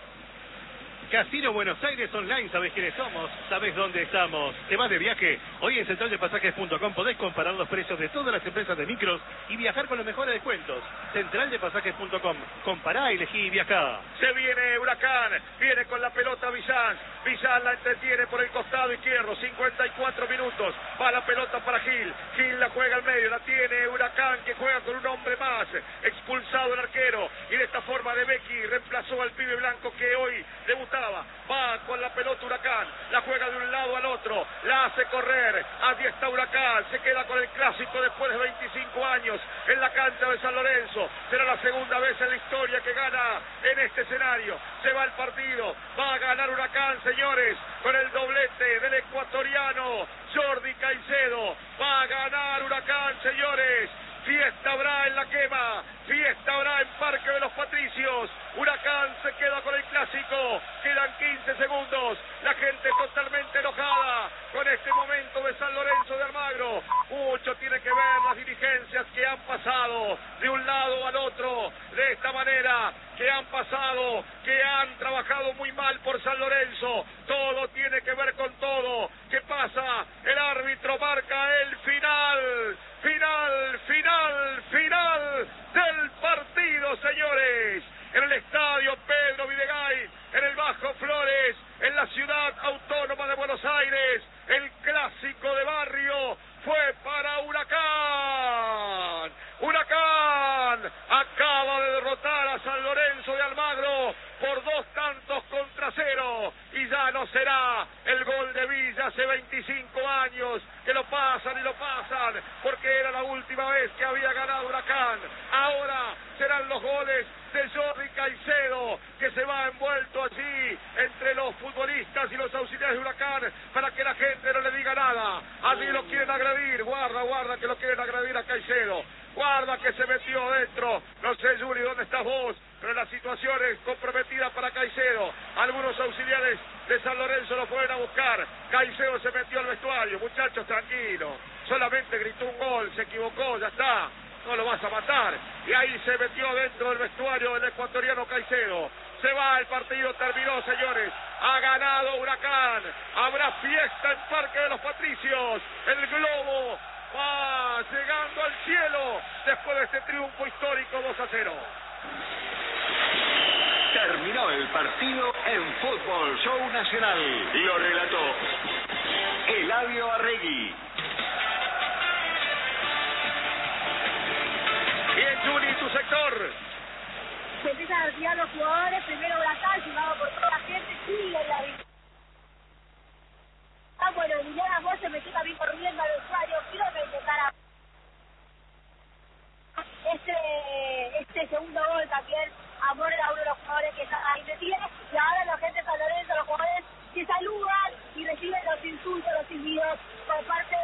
Casino Buenos Aires Online, sabes quiénes somos, sabes dónde estamos. ¿Te vas de viaje? Hoy en central de pasajes punto com podés comparar los precios de todas las empresas de micros y viajar con los mejores descuentos. central de pasajes punto com, compará, elegí y viajá. Se viene Huracán, viene con la pelota Bizán. Bizán la entretiene por el costado izquierdo, cincuenta y cuatro minutos. Va la pelota para Gil, Gil la juega al medio, la tiene Huracán que juega con un hombre más. Expulsado el arquero y de esta forma de Becky reemplazó al pibe blanco que hoy debutaba. Va con la pelota Huracán, la juega de un lado al otro, la hace correr, allí está Huracán, se queda con el clásico después de veinticinco años en la cancha de San Lorenzo, será la segunda vez en la historia que gana en este escenario, se va el partido, va a ganar Huracán, señores, con el doblete del ecuatoriano Jordi Caicedo, va a ganar Huracán, señores. Fiesta habrá en la quema, fiesta habrá en Parque de los Patricios. Huracán se queda con el clásico, quedan quince segundos, la gente totalmente enojada con este momento de San Lorenzo de Almagro. Mucho tiene que ver las dirigencias que han pasado de un lado al otro de esta manera, que han pasado, que han trabajado muy mal por San Lorenzo. Todo tiene que ver con todo. ¿Qué pasa? El árbitro marca el final. Final, final, final del partido, señores. En el estadio Pedro Videgain, en el Bajo Flores, en la ciudad autónoma de Buenos Aires, el clásico de barrio fue para Huracán. Huracán acaba de derrotar a San Lorenzo de Almagro por dos tantos contra cero y ya no será el gol de Villa hace veinticinco años que lo pasan y lo pasan porque era la última vez que había ganado Huracán. Ahora serán los goles de Jordi Caicedo que se va envuelto allí entre los futbolistas y los auxiliares de Huracán para que la gente no le diga nada. Allí lo quieren agredir, guarda, guarda que lo quieren agredir a Caicedo. Guarda que se metió adentro. No sé, Juli, ¿dónde estás vos? Pero la situación es comprometida para Caicedo. Algunos auxiliares de San Lorenzo lo fueron a buscar. Caicedo se metió al vestuario. Muchachos, tranquilos. Solamente gritó un gol, se equivocó, ya está. No lo vas a matar. Y ahí se metió dentro del vestuario del ecuatoriano Caicedo. Se va, el partido terminó, señores. Ha ganado Huracán. Habrá fiesta en Parque de los Patricios. El globo va llegando al cielo después de este triunfo histórico dos a cero. Terminó el partido en Fútbol Show Nacional. Lo relató Eladio Arregui. Bien, Juli, tu sector. Se empiezan a retirar los jugadores, primero Huracán, llevado por toda la gente, sigue en la vida. Ah, bueno, Liliana Vos se metió también corriendo al usuario, quiero que intentara este, este segundo gol también, Amor era uno de los jugadores que está ahí metido, y ahora la gente de San Lorenzo, los jugadores se saludan y reciben los insultos, los silbidos por parte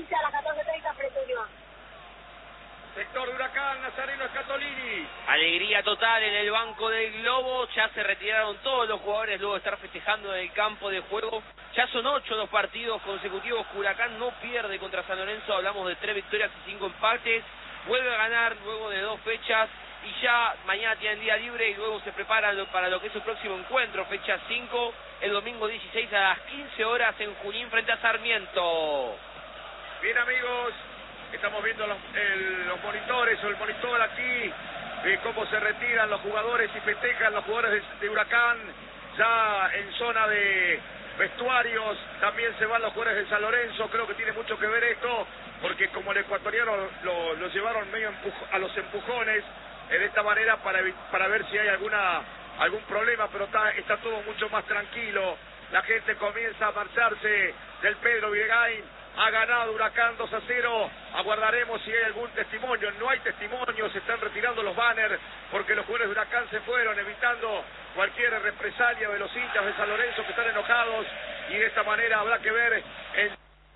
quince a las catorce treinta frente a Unión. Sector de Huracán, Nazareno Scatolini. Alegría total en el banco del Globo. Ya se retiraron todos los jugadores luego de estar festejando en el campo de juego. Ya son ocho los partidos consecutivos que Huracán no pierde contra San Lorenzo. Hablamos de tres victorias y cinco empates. Vuelve a ganar luego de dos fechas. Y ya mañana tienen día libre y luego se preparan para lo que es su próximo encuentro. Fecha cinco, el domingo dieciséis a las quince horas en Junín frente a Sarmiento. Bien, amigos. Estamos viendo los, el, los monitores o el monitor aquí de cómo se retiran los jugadores y festejan los jugadores de, de Huracán. Ya en zona de vestuarios también se van los jugadores de San Lorenzo. Creo que tiene mucho que ver esto, porque como el ecuatoriano lo, lo llevaron medio empujo, a los empujones eh, de esta manera para, para ver si hay alguna algún problema, pero está, está todo mucho más tranquilo. La gente comienza a marcharse del Pedro Villegain. Ha ganado Huracán dos a cero. Aguardaremos si hay algún testimonio. No hay testimonio, se están retirando los banners porque los jugadores de Huracán se fueron, evitando cualquier represalia de los hinchas de San Lorenzo que están enojados, y de esta manera habrá que ver el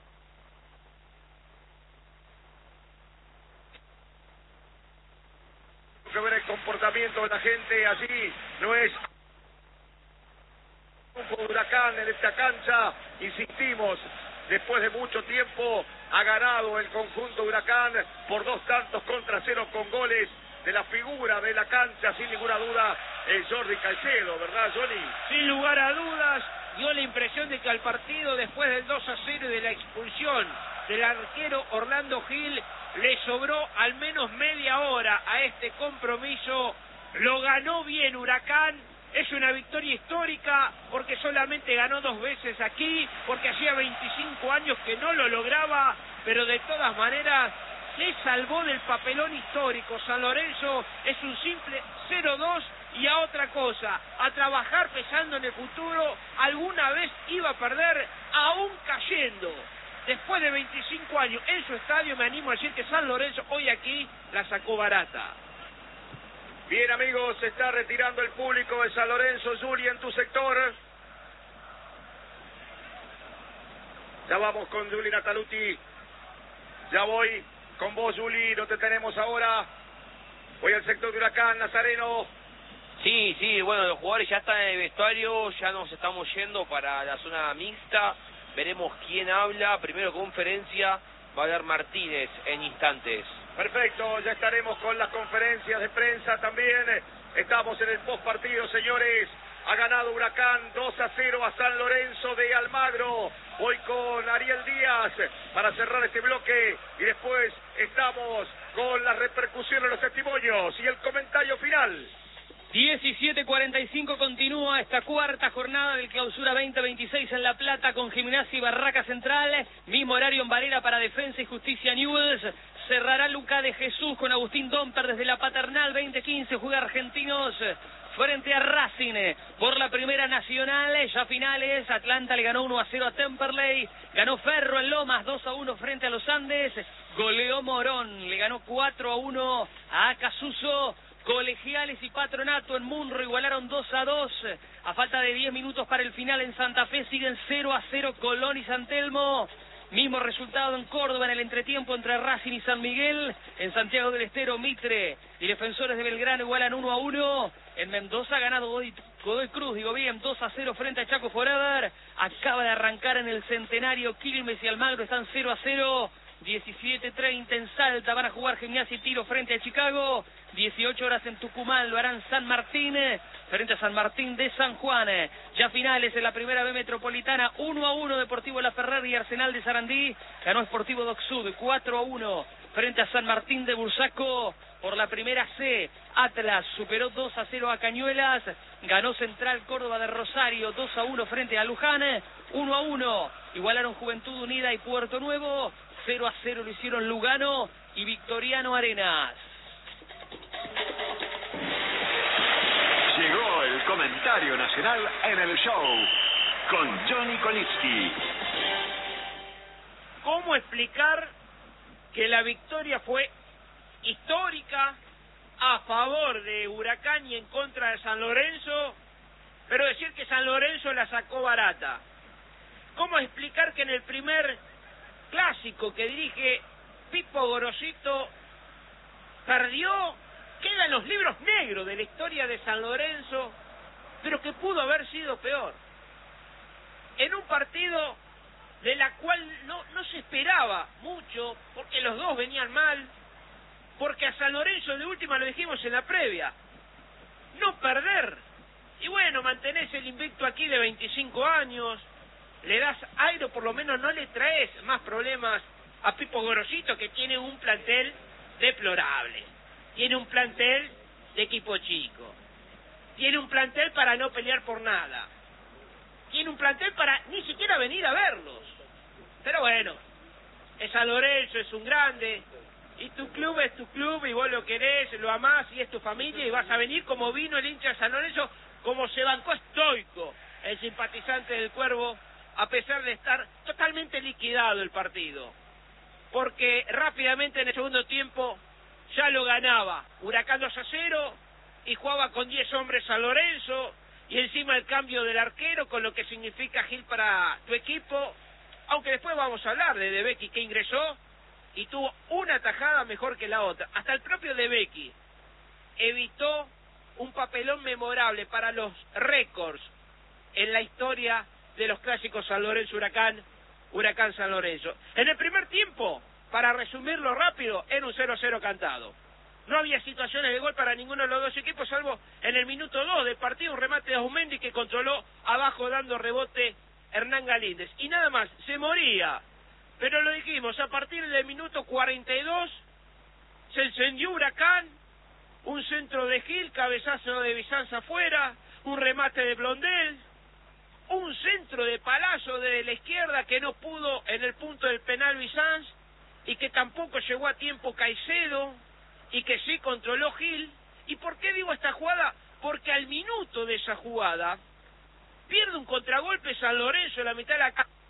que ver el comportamiento de la gente allí. No es un Huracán en esta cancha, insistimos. Después de mucho tiempo ha ganado el conjunto Huracán por dos tantos contra cero con goles de la figura de la cancha, sin ninguna duda, el Jordi Caicedo, ¿verdad, Johnny? Sin lugar a dudas, dio la impresión de que al partido, después del dos a cero y de la expulsión del arquero Orlando Gil, le sobró al menos media hora a este compromiso. Lo ganó bien Huracán. Es una victoria histórica porque solamente ganó dos veces aquí, porque hacía veinticinco años que no lo lograba, pero de todas maneras se salvó del papelón histórico. San Lorenzo es un simple cero dos y a otra cosa, a trabajar pensando en el futuro. Alguna vez iba a perder, aún cayendo. Después de veinticinco años en su estadio, me animo a decir que San Lorenzo hoy aquí la sacó barata. Bien, amigos, se está retirando el público de San Lorenzo. Juli, en tu sector. Ya vamos con Juli Nataluti. Ya voy con vos, Juli. No te tenemos ahora. Voy al sector de Huracán, Nazareno. Sí, sí, bueno, los jugadores ya están en el vestuario. Ya nos estamos yendo para la zona mixta. Veremos quién habla. Primero conferencia. Va a hablar Martínez en instantes. Perfecto, ya estaremos con las conferencias de prensa también. Estamos en el post partido, señores. Ha ganado Huracán dos a cero a San Lorenzo de Almagro. Voy con Ariel Díaz para cerrar este bloque y después estamos con las repercusiones, los testimonios y el comentario final. diecisiete cuarenta y cinco continúa esta cuarta jornada del Clausura veinte veintiséis en La Plata con Gimnasia y Barraca Central. Mismo horario en Varela para Defensa y Justicia Newell's. Cerrará Luca de Jesús con Agustín Domper desde la Paternal. Veinte quince juega Argentinos frente a Racing por la Primera Nacional. Ya finales, Atlanta le ganó uno a cero a Temperley. Ganó Ferro en Lomas dos a uno frente a los Andes. Goleó Morón, le ganó cuatro a uno a Acasuso. Colegiales y Patronato en Munro igualaron dos a dos. A falta de diez minutos para el final en Santa Fe siguen cero a cero Colón y San Telmo. Mismo resultado en Córdoba en el entretiempo entre Racing y San Miguel. En Santiago del Estero, Mitre y Defensores de Belgrano igualan uno a uno. En Mendoza ha ganado Godoy, Godoy Cruz, digo bien, dos a cero frente a Chaco Forever. Acaba de arrancar en el Centenario, Quilmes y Almagro están cero a cero. diecisiete treinta en Salta van a jugar Gimnasia y Tiro frente a Chicago. dieciocho horas en Tucumán lo harán San Martín frente a San Martín de San Juan. Ya finales en la Primera B Metropolitana, uno a uno Deportivo La Ferrari y Arsenal de Sarandí. Ganó Sportivo Doc Sud cuatro a uno frente a San Martín de Bursaco. Por la Primera C, Atlas superó dos a cero a Cañuelas. Ganó Central Córdoba de Rosario dos a uno frente a Luján. uno a uno igualaron Juventud Unida y Puerto Nuevo. cero a cero lo hicieron Lugano y Victoriano Arenas. Llegó el comentario nacional en el show con Johnny Kolitsky. ¿Cómo explicar que la victoria fue histórica a favor de Huracán y en contra de San Lorenzo, pero decir que San Lorenzo la sacó barata? ¿Cómo explicar que en el primer clásico que dirige Pipo Gorosito perdió, queda en los libros negros de la historia de San Lorenzo, pero que pudo haber sido peor. En un partido de la cual no, no se esperaba mucho, porque los dos venían mal, porque a San Lorenzo de última lo dijimos en la previa, no perder, y bueno, mantenés el invicto aquí de veinticinco años, le das aire, por lo menos no le traes más problemas a Pipo Gorosito, que tiene un plantel deplorable, tiene un plantel de equipo chico, tiene un plantel para no pelear por nada, tiene un plantel para ni siquiera venir a verlos, pero bueno, es San Lorenzo, es un grande, y tu club es tu club, y vos lo querés, lo amás, y es tu familia, y vas a venir como vino el hincha de San Lorenzo, como se bancó estoico el simpatizante del Cuervo, a pesar de estar totalmente liquidado el partido, porque rápidamente en el segundo tiempo ya lo ganaba Huracán dos a cero, y jugaba con diez hombres San Lorenzo, y encima el cambio del arquero, con lo que significa Gil para tu equipo, aunque después vamos a hablar de De Becchi, que ingresó y tuvo una tajada mejor que la otra. Hasta el propio De Becchi evitó un papelón memorable para los récords en la historia de los clásicos San Lorenzo-Huracán, Huracán-San Lorenzo. En el primer tiempo, para resumirlo rápido, era un cero cero cantado. No había situaciones de gol para ninguno de los dos equipos, salvo en el minuto dos del partido, un remate de Aumendi que controló abajo dando rebote Hernán Galíndez. Y nada más, se moría. Pero lo dijimos, a partir del minuto cuarenta y dos se encendió Huracán, un centro de Gil, cabezazo de Bizanza afuera, un remate de Blondel, un centro de Palazzo desde la izquierda que no pudo en el punto del penal Bizanz, y que tampoco llegó a tiempo Caicedo, y que sí controló Gil. ¿Y por qué digo esta jugada? Porque al minuto de esa jugada pierde un contragolpe San Lorenzo en la mitad de la cancha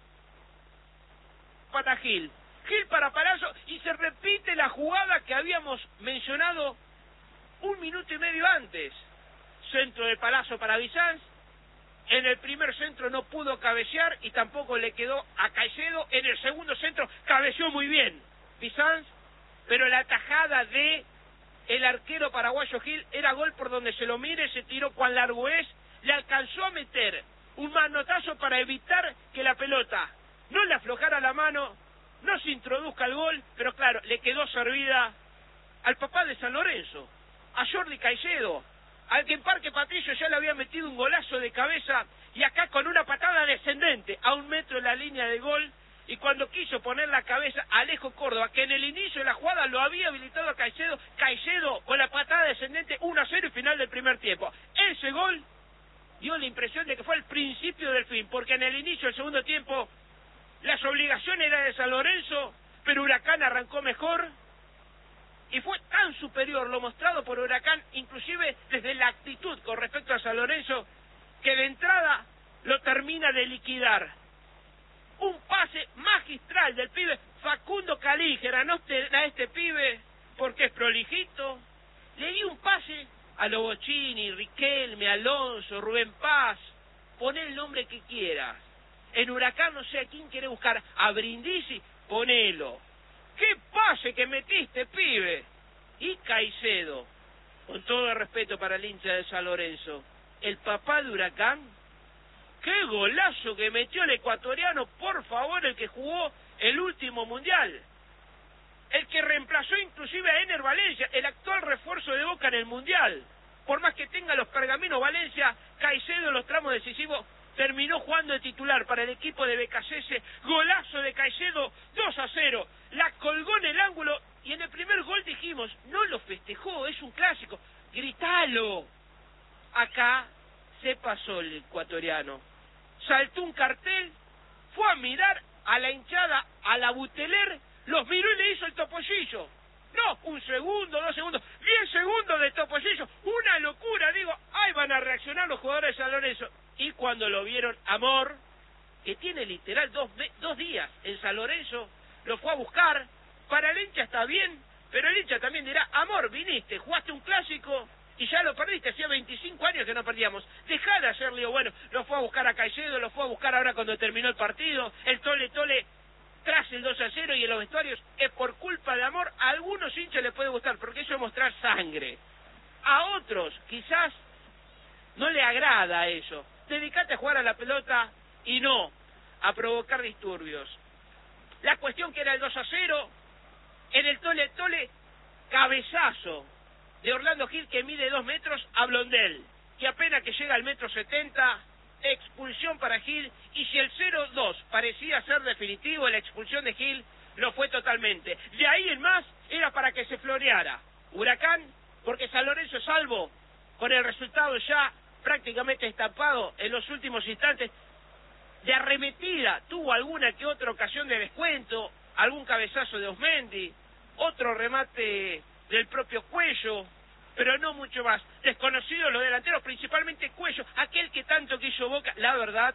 para Gil, Gil para Palazzo, y se repite la jugada que habíamos mencionado un minuto y medio antes. Centro de Palazzo para Bizanz, en el primer centro no pudo cabecear y tampoco le quedó a Caicedo, en el segundo centro cabeceó muy bien Bizanz, pero la tajada de el arquero paraguayo Gil era gol por donde se lo mire, se tiró cuán largo es, le alcanzó a meter un manotazo para evitar que la pelota no le aflojara la mano, no se introduzca el gol, pero claro, le quedó servida al papá de San Lorenzo, a Jordi Caicedo, al que en Parque Patricio ya le había metido un golazo de cabeza, y acá con una patada descendente a un metro de la línea de gol, y cuando quiso poner la cabeza a Alejo Córdoba, que en el inicio de la jugada lo había habilitado a Caicedo, Caicedo con la patada descendente uno a cero y final del primer tiempo. Ese gol dio la impresión de que fue el principio del fin, porque en el inicio del segundo tiempo las obligaciones eran de San Lorenzo, pero Huracán arrancó mejor, y fue tan superior lo mostrado por Huracán, inclusive desde la actitud con respecto a San Lorenzo, que de entrada lo termina de liquidar. Un pase magistral del pibe Facundo Calígera, no a este pibe porque es prolijito, le di un pase a Lobochini, Riquelme, Alonso, Rubén Paz, poné el nombre que quieras. En Huracán no sé a quién quiere buscar, a Brindisi, ponelo. ¡Qué pase que metiste, pibe! Y Caicedo, con todo el respeto para el hincha de San Lorenzo, el papá de Huracán, ¡qué golazo que metió el ecuatoriano! Por favor, el que jugó el último mundial, el que reemplazó inclusive a Ener Valencia, el actual refuerzo de Boca en el mundial. Por más que tenga los pergaminos Valencia, Caicedo en los tramos decisivos terminó jugando de titular para el equipo de Becasese. Golazo de Caicedo, dos a cero, la colgó en el ángulo, y en el primer gol dijimos, no lo festejó, es un clásico, gritalo. Acá se pasó el ecuatoriano, saltó un cartel, fue a mirar a la hinchada, a la Buteler, los miró y le hizo el topollillo. No, un segundo, dos segundos, diez segundos de topollillo, una locura, digo, ahí van a reaccionar los jugadores de San Lorenzo. Y cuando lo vieron, Amor, que tiene literal dos, dos días en San Lorenzo, lo fue a buscar. Para el hincha está bien, pero el hincha también dirá, Amor, viniste, jugaste un clásico y ya lo perdiste, hacía veinticinco años que no perdíamos, dejá de hacer lío. Bueno, lo fue a buscar a Caicedo, lo fue a buscar ahora cuando terminó el partido, el tole tole tras el dos a cero y en los vestuarios es por culpa de amor. A algunos hinchas les puede gustar porque eso es mostrar sangre. A otros quizás no le agrada eso. Dedicate a jugar a la pelota y no a provocar disturbios. La cuestión que era el dos a cero, en el tole tole, cabezazo de Orlando Gil que mide dos metros a Blondel, que apenas que llega al metro setenta, expulsión para Gil, y si el cero dos parecía ser definitivo, la expulsión de Gil lo fue totalmente. De ahí en más era para que se floreara Huracán, porque San Lorenzo, salvo con el resultado ya prácticamente estampado en los últimos instantes, de arremetida tuvo alguna que otra ocasión de descuento, algún cabezazo de Osmendi, otro remate del propio Cuello, pero no mucho más. Desconocidos los delanteros, principalmente Cuello, aquel que tanto quiso Boca, la verdad,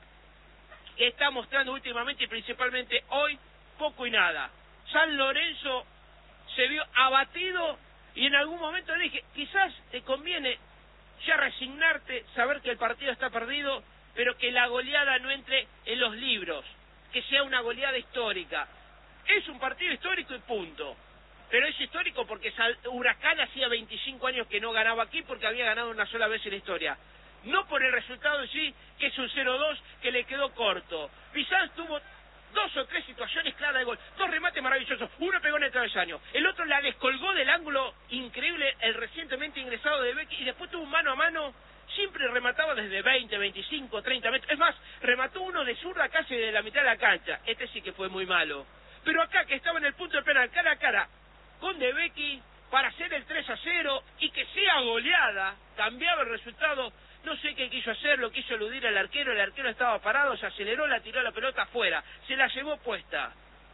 que está mostrando últimamente y principalmente hoy, poco y nada. San Lorenzo se vio abatido y en algún momento dije, quizás te conviene ya resignarte, saber que el partido está perdido, pero que la goleada no entre en los libros, que sea una goleada histórica. Es un partido histórico y punto. Pero es histórico porque Huracán hacía veinticinco años que no ganaba aquí, porque había ganado una sola vez en la historia. No por el resultado en sí, que es un cero dos que le quedó corto. Bizanz tuvo dos o tres situaciones claras de gol, dos remates maravillosos, uno pegó en el travesaño, el otro la descolgó del ángulo increíble, el recientemente ingresado de Becky, y después tuvo un mano a mano, siempre remataba desde veinte, veinticinco, treinta metros, es más, remató uno de zurda casi de la mitad de la cancha, este sí que fue muy malo. Pero acá, que estaba en el punto de penal, cara a cara con De Becky, para hacer el tres a cero y que sea goleada, cambiaba el resultado. No sé qué quiso hacer, lo quiso eludir al arquero, el arquero estaba parado, se aceleró, la tiró la pelota afuera, se la llevó puesta.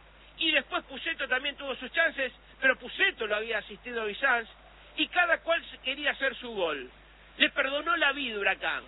Y después Pusetto también tuvo sus chances, pero Pusetto lo había asistido a Bizanz, y cada cual quería hacer su gol. Le perdonó la vida Huracán,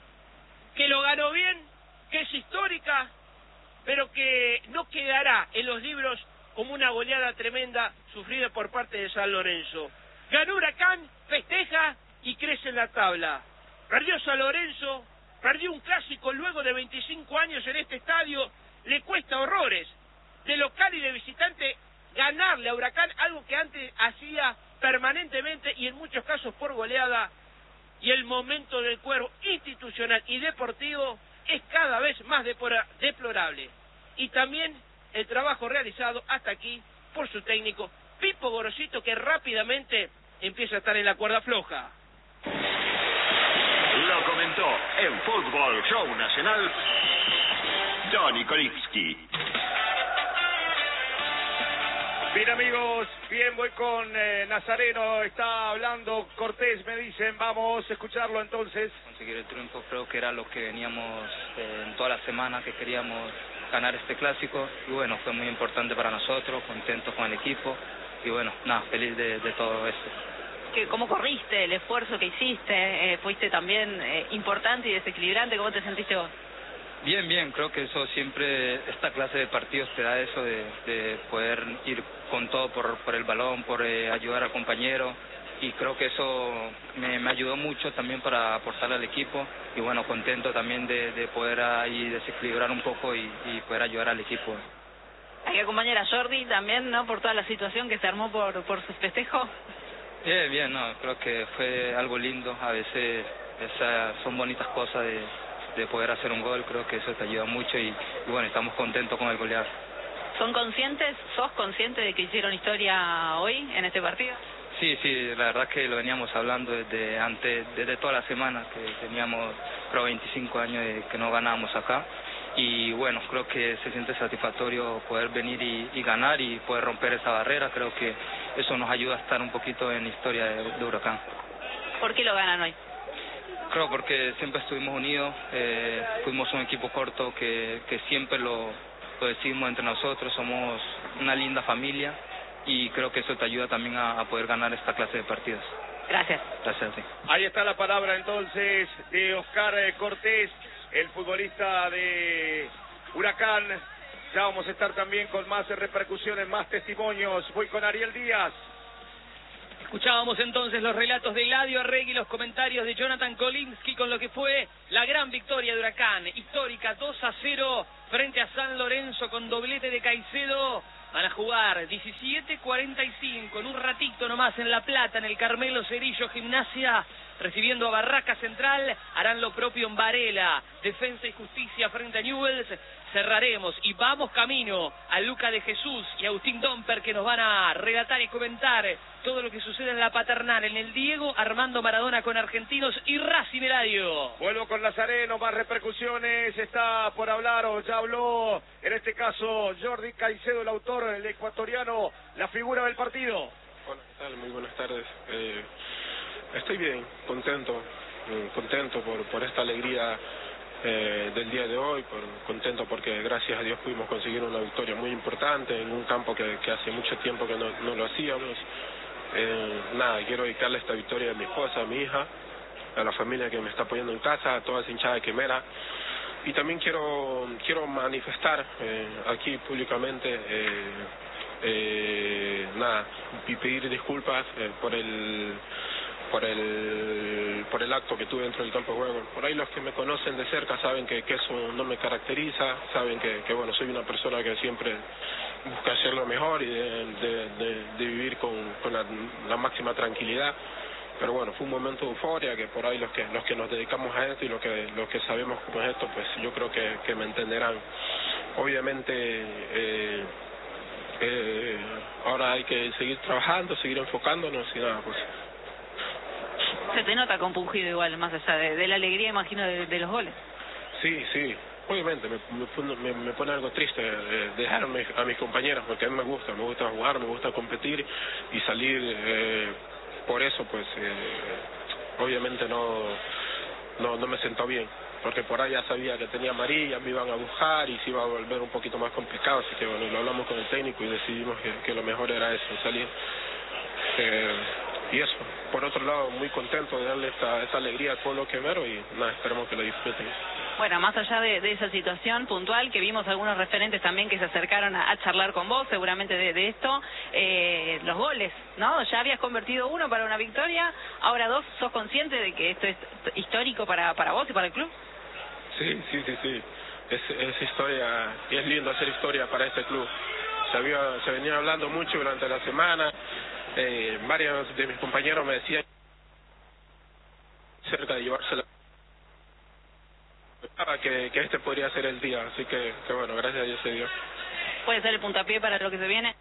que lo ganó bien, que es histórica, pero que no quedará en los libros como una goleada tremenda sufrida por parte de San Lorenzo. Ganó Huracán, festeja y crece en la tabla. Perdió San Lorenzo, perdió un clásico luego de veinticinco años en este estadio, le cuesta horrores, de local y de visitante, ganarle a Huracán, algo que antes hacía permanentemente y en muchos casos por goleada, y el momento del Cuervo institucional y deportivo es cada vez más deplorable. Y también el trabajo realizado hasta aquí por su técnico, Pipo Gorosito, que rápidamente empieza a estar en la cuerda floja. Lo comentó en Fútbol Show Nacional Johnny Kolitsky. Bien amigos, bien, voy con eh, Nazareno, está hablando Cortés, me dicen, vamos a escucharlo entonces. Conseguir el triunfo creo que era lo que veníamos eh, en toda la semana, que queríamos ganar este clásico, y bueno, fue muy importante para nosotros, contentos con el equipo, y bueno, nada, feliz de, de todo esto. ¿Cómo corriste? ¿El esfuerzo que hiciste? Eh, ¿Fuiste también eh, importante y desequilibrante? ¿Cómo te sentiste vos? Bien, bien, creo que eso siempre, esta clase de partidos te da eso de, de poder ir con todo por, por el balón, por eh, ayudar al compañero, y creo que eso me, me ayudó mucho también para aportarle al equipo, y bueno, contento también de, de poder ahí desequilibrar un poco y, y poder ayudar al equipo. Hay que acompañar a Jordi también, ¿no? Por toda la situación que se armó por, por su festejo. Bien, bien, no, creo que fue algo lindo, a veces esas son bonitas cosas de, de poder hacer un gol, creo que eso te ayuda mucho y, y bueno, estamos contentos con el golear. ¿Son conscientes, sos consciente de que hicieron historia hoy en este partido? Sí, sí, la verdad que lo veníamos hablando desde antes, desde toda la semana, que teníamos creo veinticinco años de que no ganábamos acá. Y bueno, creo que se siente satisfactorio poder venir y, y ganar y poder romper esa barrera. Creo que eso nos ayuda a estar un poquito en la historia de, de Huracán. ¿Por qué lo ganan hoy? Creo porque siempre estuvimos unidos, eh, fuimos un equipo corto que, que siempre lo, lo decimos entre nosotros, somos una linda familia y creo que eso te ayuda también a, a poder ganar esta clase de partidos. Gracias. Gracias a ti. Ahí está la palabra entonces de Oscar Cortés, el futbolista de Huracán. Ya vamos a estar también con más repercusiones, más testimonios. Voy con Ariel Díaz. Escuchábamos entonces los relatos de Eladio Arregui y los comentarios de Jonathan Kolinsky con lo que fue la gran victoria de Huracán, histórica, dos a cero frente a San Lorenzo con doblete de Caicedo. Van a jugar diecisiete cuarenta y cinco, en un ratito nomás en La Plata, en el Carmelo Cerillo Gimnasia, recibiendo a Barraca Central. Harán lo propio en Varela, Defensa y Justicia frente a Newell's. Cerraremos y vamos camino a Luca de Jesús y Agustín Domper, que nos van a relatar y comentar todo lo que sucede en la Paternal, en el Diego Armando Maradona con Argentinos y Racing. Eladio. Vuelvo con Lazareno, más repercusiones, está por hablar o ya habló, en este caso Jordi Caicedo, el autor, el ecuatoriano, la figura del partido. Hola, ¿qué tal? Muy buenas tardes. Eh, estoy bien, contento, contento por, por esta alegría Eh, del día de hoy, por, contento porque gracias a Dios pudimos conseguir una victoria muy importante en un campo que, que hace mucho tiempo que no, no lo hacíamos. Eh, nada, quiero dedicarle esta victoria a mi esposa, a mi hija, a la familia que me está apoyando en casa, a toda esa hinchada de Quimera, y también quiero quiero manifestar eh, aquí públicamente eh, eh, nada, y pedir disculpas eh, por el por el por el acto que tuve dentro del campo de juego. Por ahí los que me conocen de cerca saben que, que eso no me caracteriza, saben que, que bueno, soy una persona que siempre busca hacer lo mejor y de, de, de, de vivir con, con la, la máxima tranquilidad. Pero bueno, fue un momento de euforia que por ahí los que los que nos dedicamos a esto y los que los que sabemos cómo es esto, pues yo creo que, que me entenderán. Obviamente eh, eh, ahora hay que seguir trabajando, seguir enfocándonos y nada, pues. Se te nota compungido igual, más allá de, de la alegría, imagino, de, de los goles. Sí, sí, obviamente me, me, me, me pone algo triste eh, dejarme a mis compañeros, porque a mí me gusta, me gusta jugar, me gusta competir y salir, eh, por eso pues eh, obviamente no, no, no me sentó bien, porque por ahí ya sabía que tenía amarilla, me iban a buscar y se iba a volver un poquito más complicado, así que bueno, lo hablamos con el técnico y decidimos que, que lo mejor era eso, salir. Eh, Y eso, por otro lado, muy contento de darle esta, esta alegría al pueblo quemero y nada, esperemos que lo disfruten. Bueno, más allá de, de esa situación puntual, que vimos algunos referentes también que se acercaron a, a charlar con vos, seguramente de, de esto, eh, los goles, ¿no? Ya habías convertido uno para una victoria, ahora dos. ¿Sos consciente de que esto es histórico para, para vos y para el club? Sí, sí, sí, sí. Es, es historia, y es lindo hacer historia para este club. Se, había, se venía hablando mucho durante la semana. Eh, varios de mis compañeros me decían cerca de llevársela que, que este podría ser el día, así que, que bueno, gracias a Dios se dio. ¿Puede ser el puntapié para lo que se viene?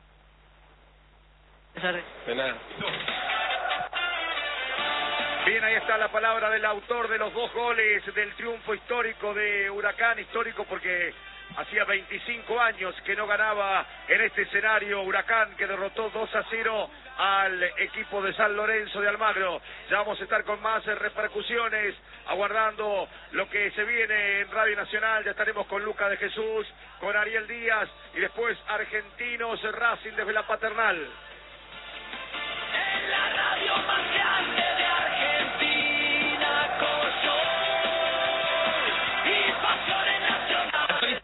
De nada. Bien, ahí está la palabra del autor de los dos goles del triunfo histórico de Huracán, histórico porque hacía veinticinco años que no ganaba en este escenario. Huracán, que derrotó dos a cero al equipo de San Lorenzo de Almagro. Ya vamos a estar con más repercusiones, aguardando lo que se viene en Radio Nacional. Ya estaremos con Luca de Jesús, con Ariel Díaz y después Argentinos Racing desde la Paternal. En la radio más grande de Argentina, Coyo y Pasiones Nacionales.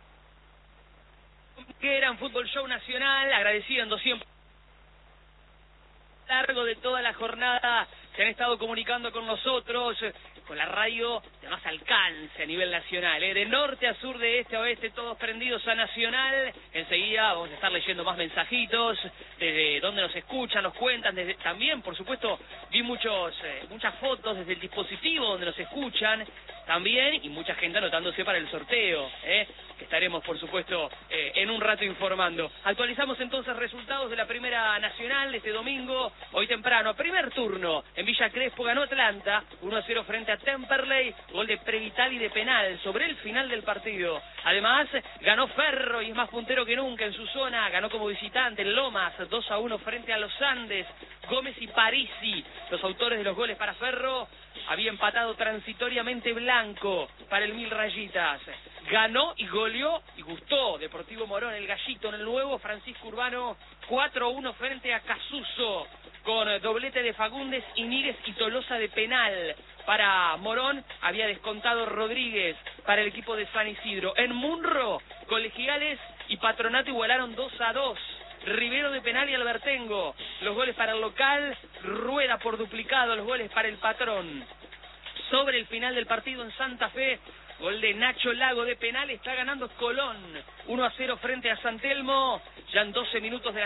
Que eran Fútbol Show Nacional, agradeciendo siempre a lo largo de toda la jornada se han estado comunicando con nosotros, con la radio de más alcance a nivel nacional, ¿eh? De norte a sur, de este a oeste, todos prendidos a Nacional. Enseguida vamos a estar leyendo más mensajitos, desde donde nos escuchan, nos cuentan, desde también, por supuesto, vi muchos eh, muchas fotos desde el dispositivo donde nos escuchan también, y mucha gente anotándose para el sorteo, ¿eh? Que estaremos, por supuesto, eh, en un rato informando. Actualizamos entonces resultados de la Primera Nacional de este domingo, hoy temprano, primer turno. En Villa Crespo ganó Atlanta, uno a cero frente a Temperley, gol de Previtali de penal sobre el final del partido. Además, ganó Ferro y es más puntero que nunca en su zona, ganó como visitante en Lomas, dos a uno frente a los Andes. Gómez y Parisi, los autores de los goles para Ferro. Había empatado transitoriamente Blanco para el Mil Rayitas. Ganó y goleó y gustó Deportivo Morón, el Gallito en el nuevo Francisco Urbano, cuatro a uno frente a Casuso, con doblete de Fagundes, Iníguez y Tolosa de penal. Para Morón había descontado Rodríguez para el equipo de San Isidro. En Munro, Colegiales y Patronato igualaron dos a dos. Rivero de penal y Albertengo. Los goles para el local, Rueda por duplicado, los goles para el patrón. Sobre el final del partido en Santa Fe, gol de Nacho Lago de penal, está ganando Colón uno a cero frente a San Telmo, ya en doce minutos de la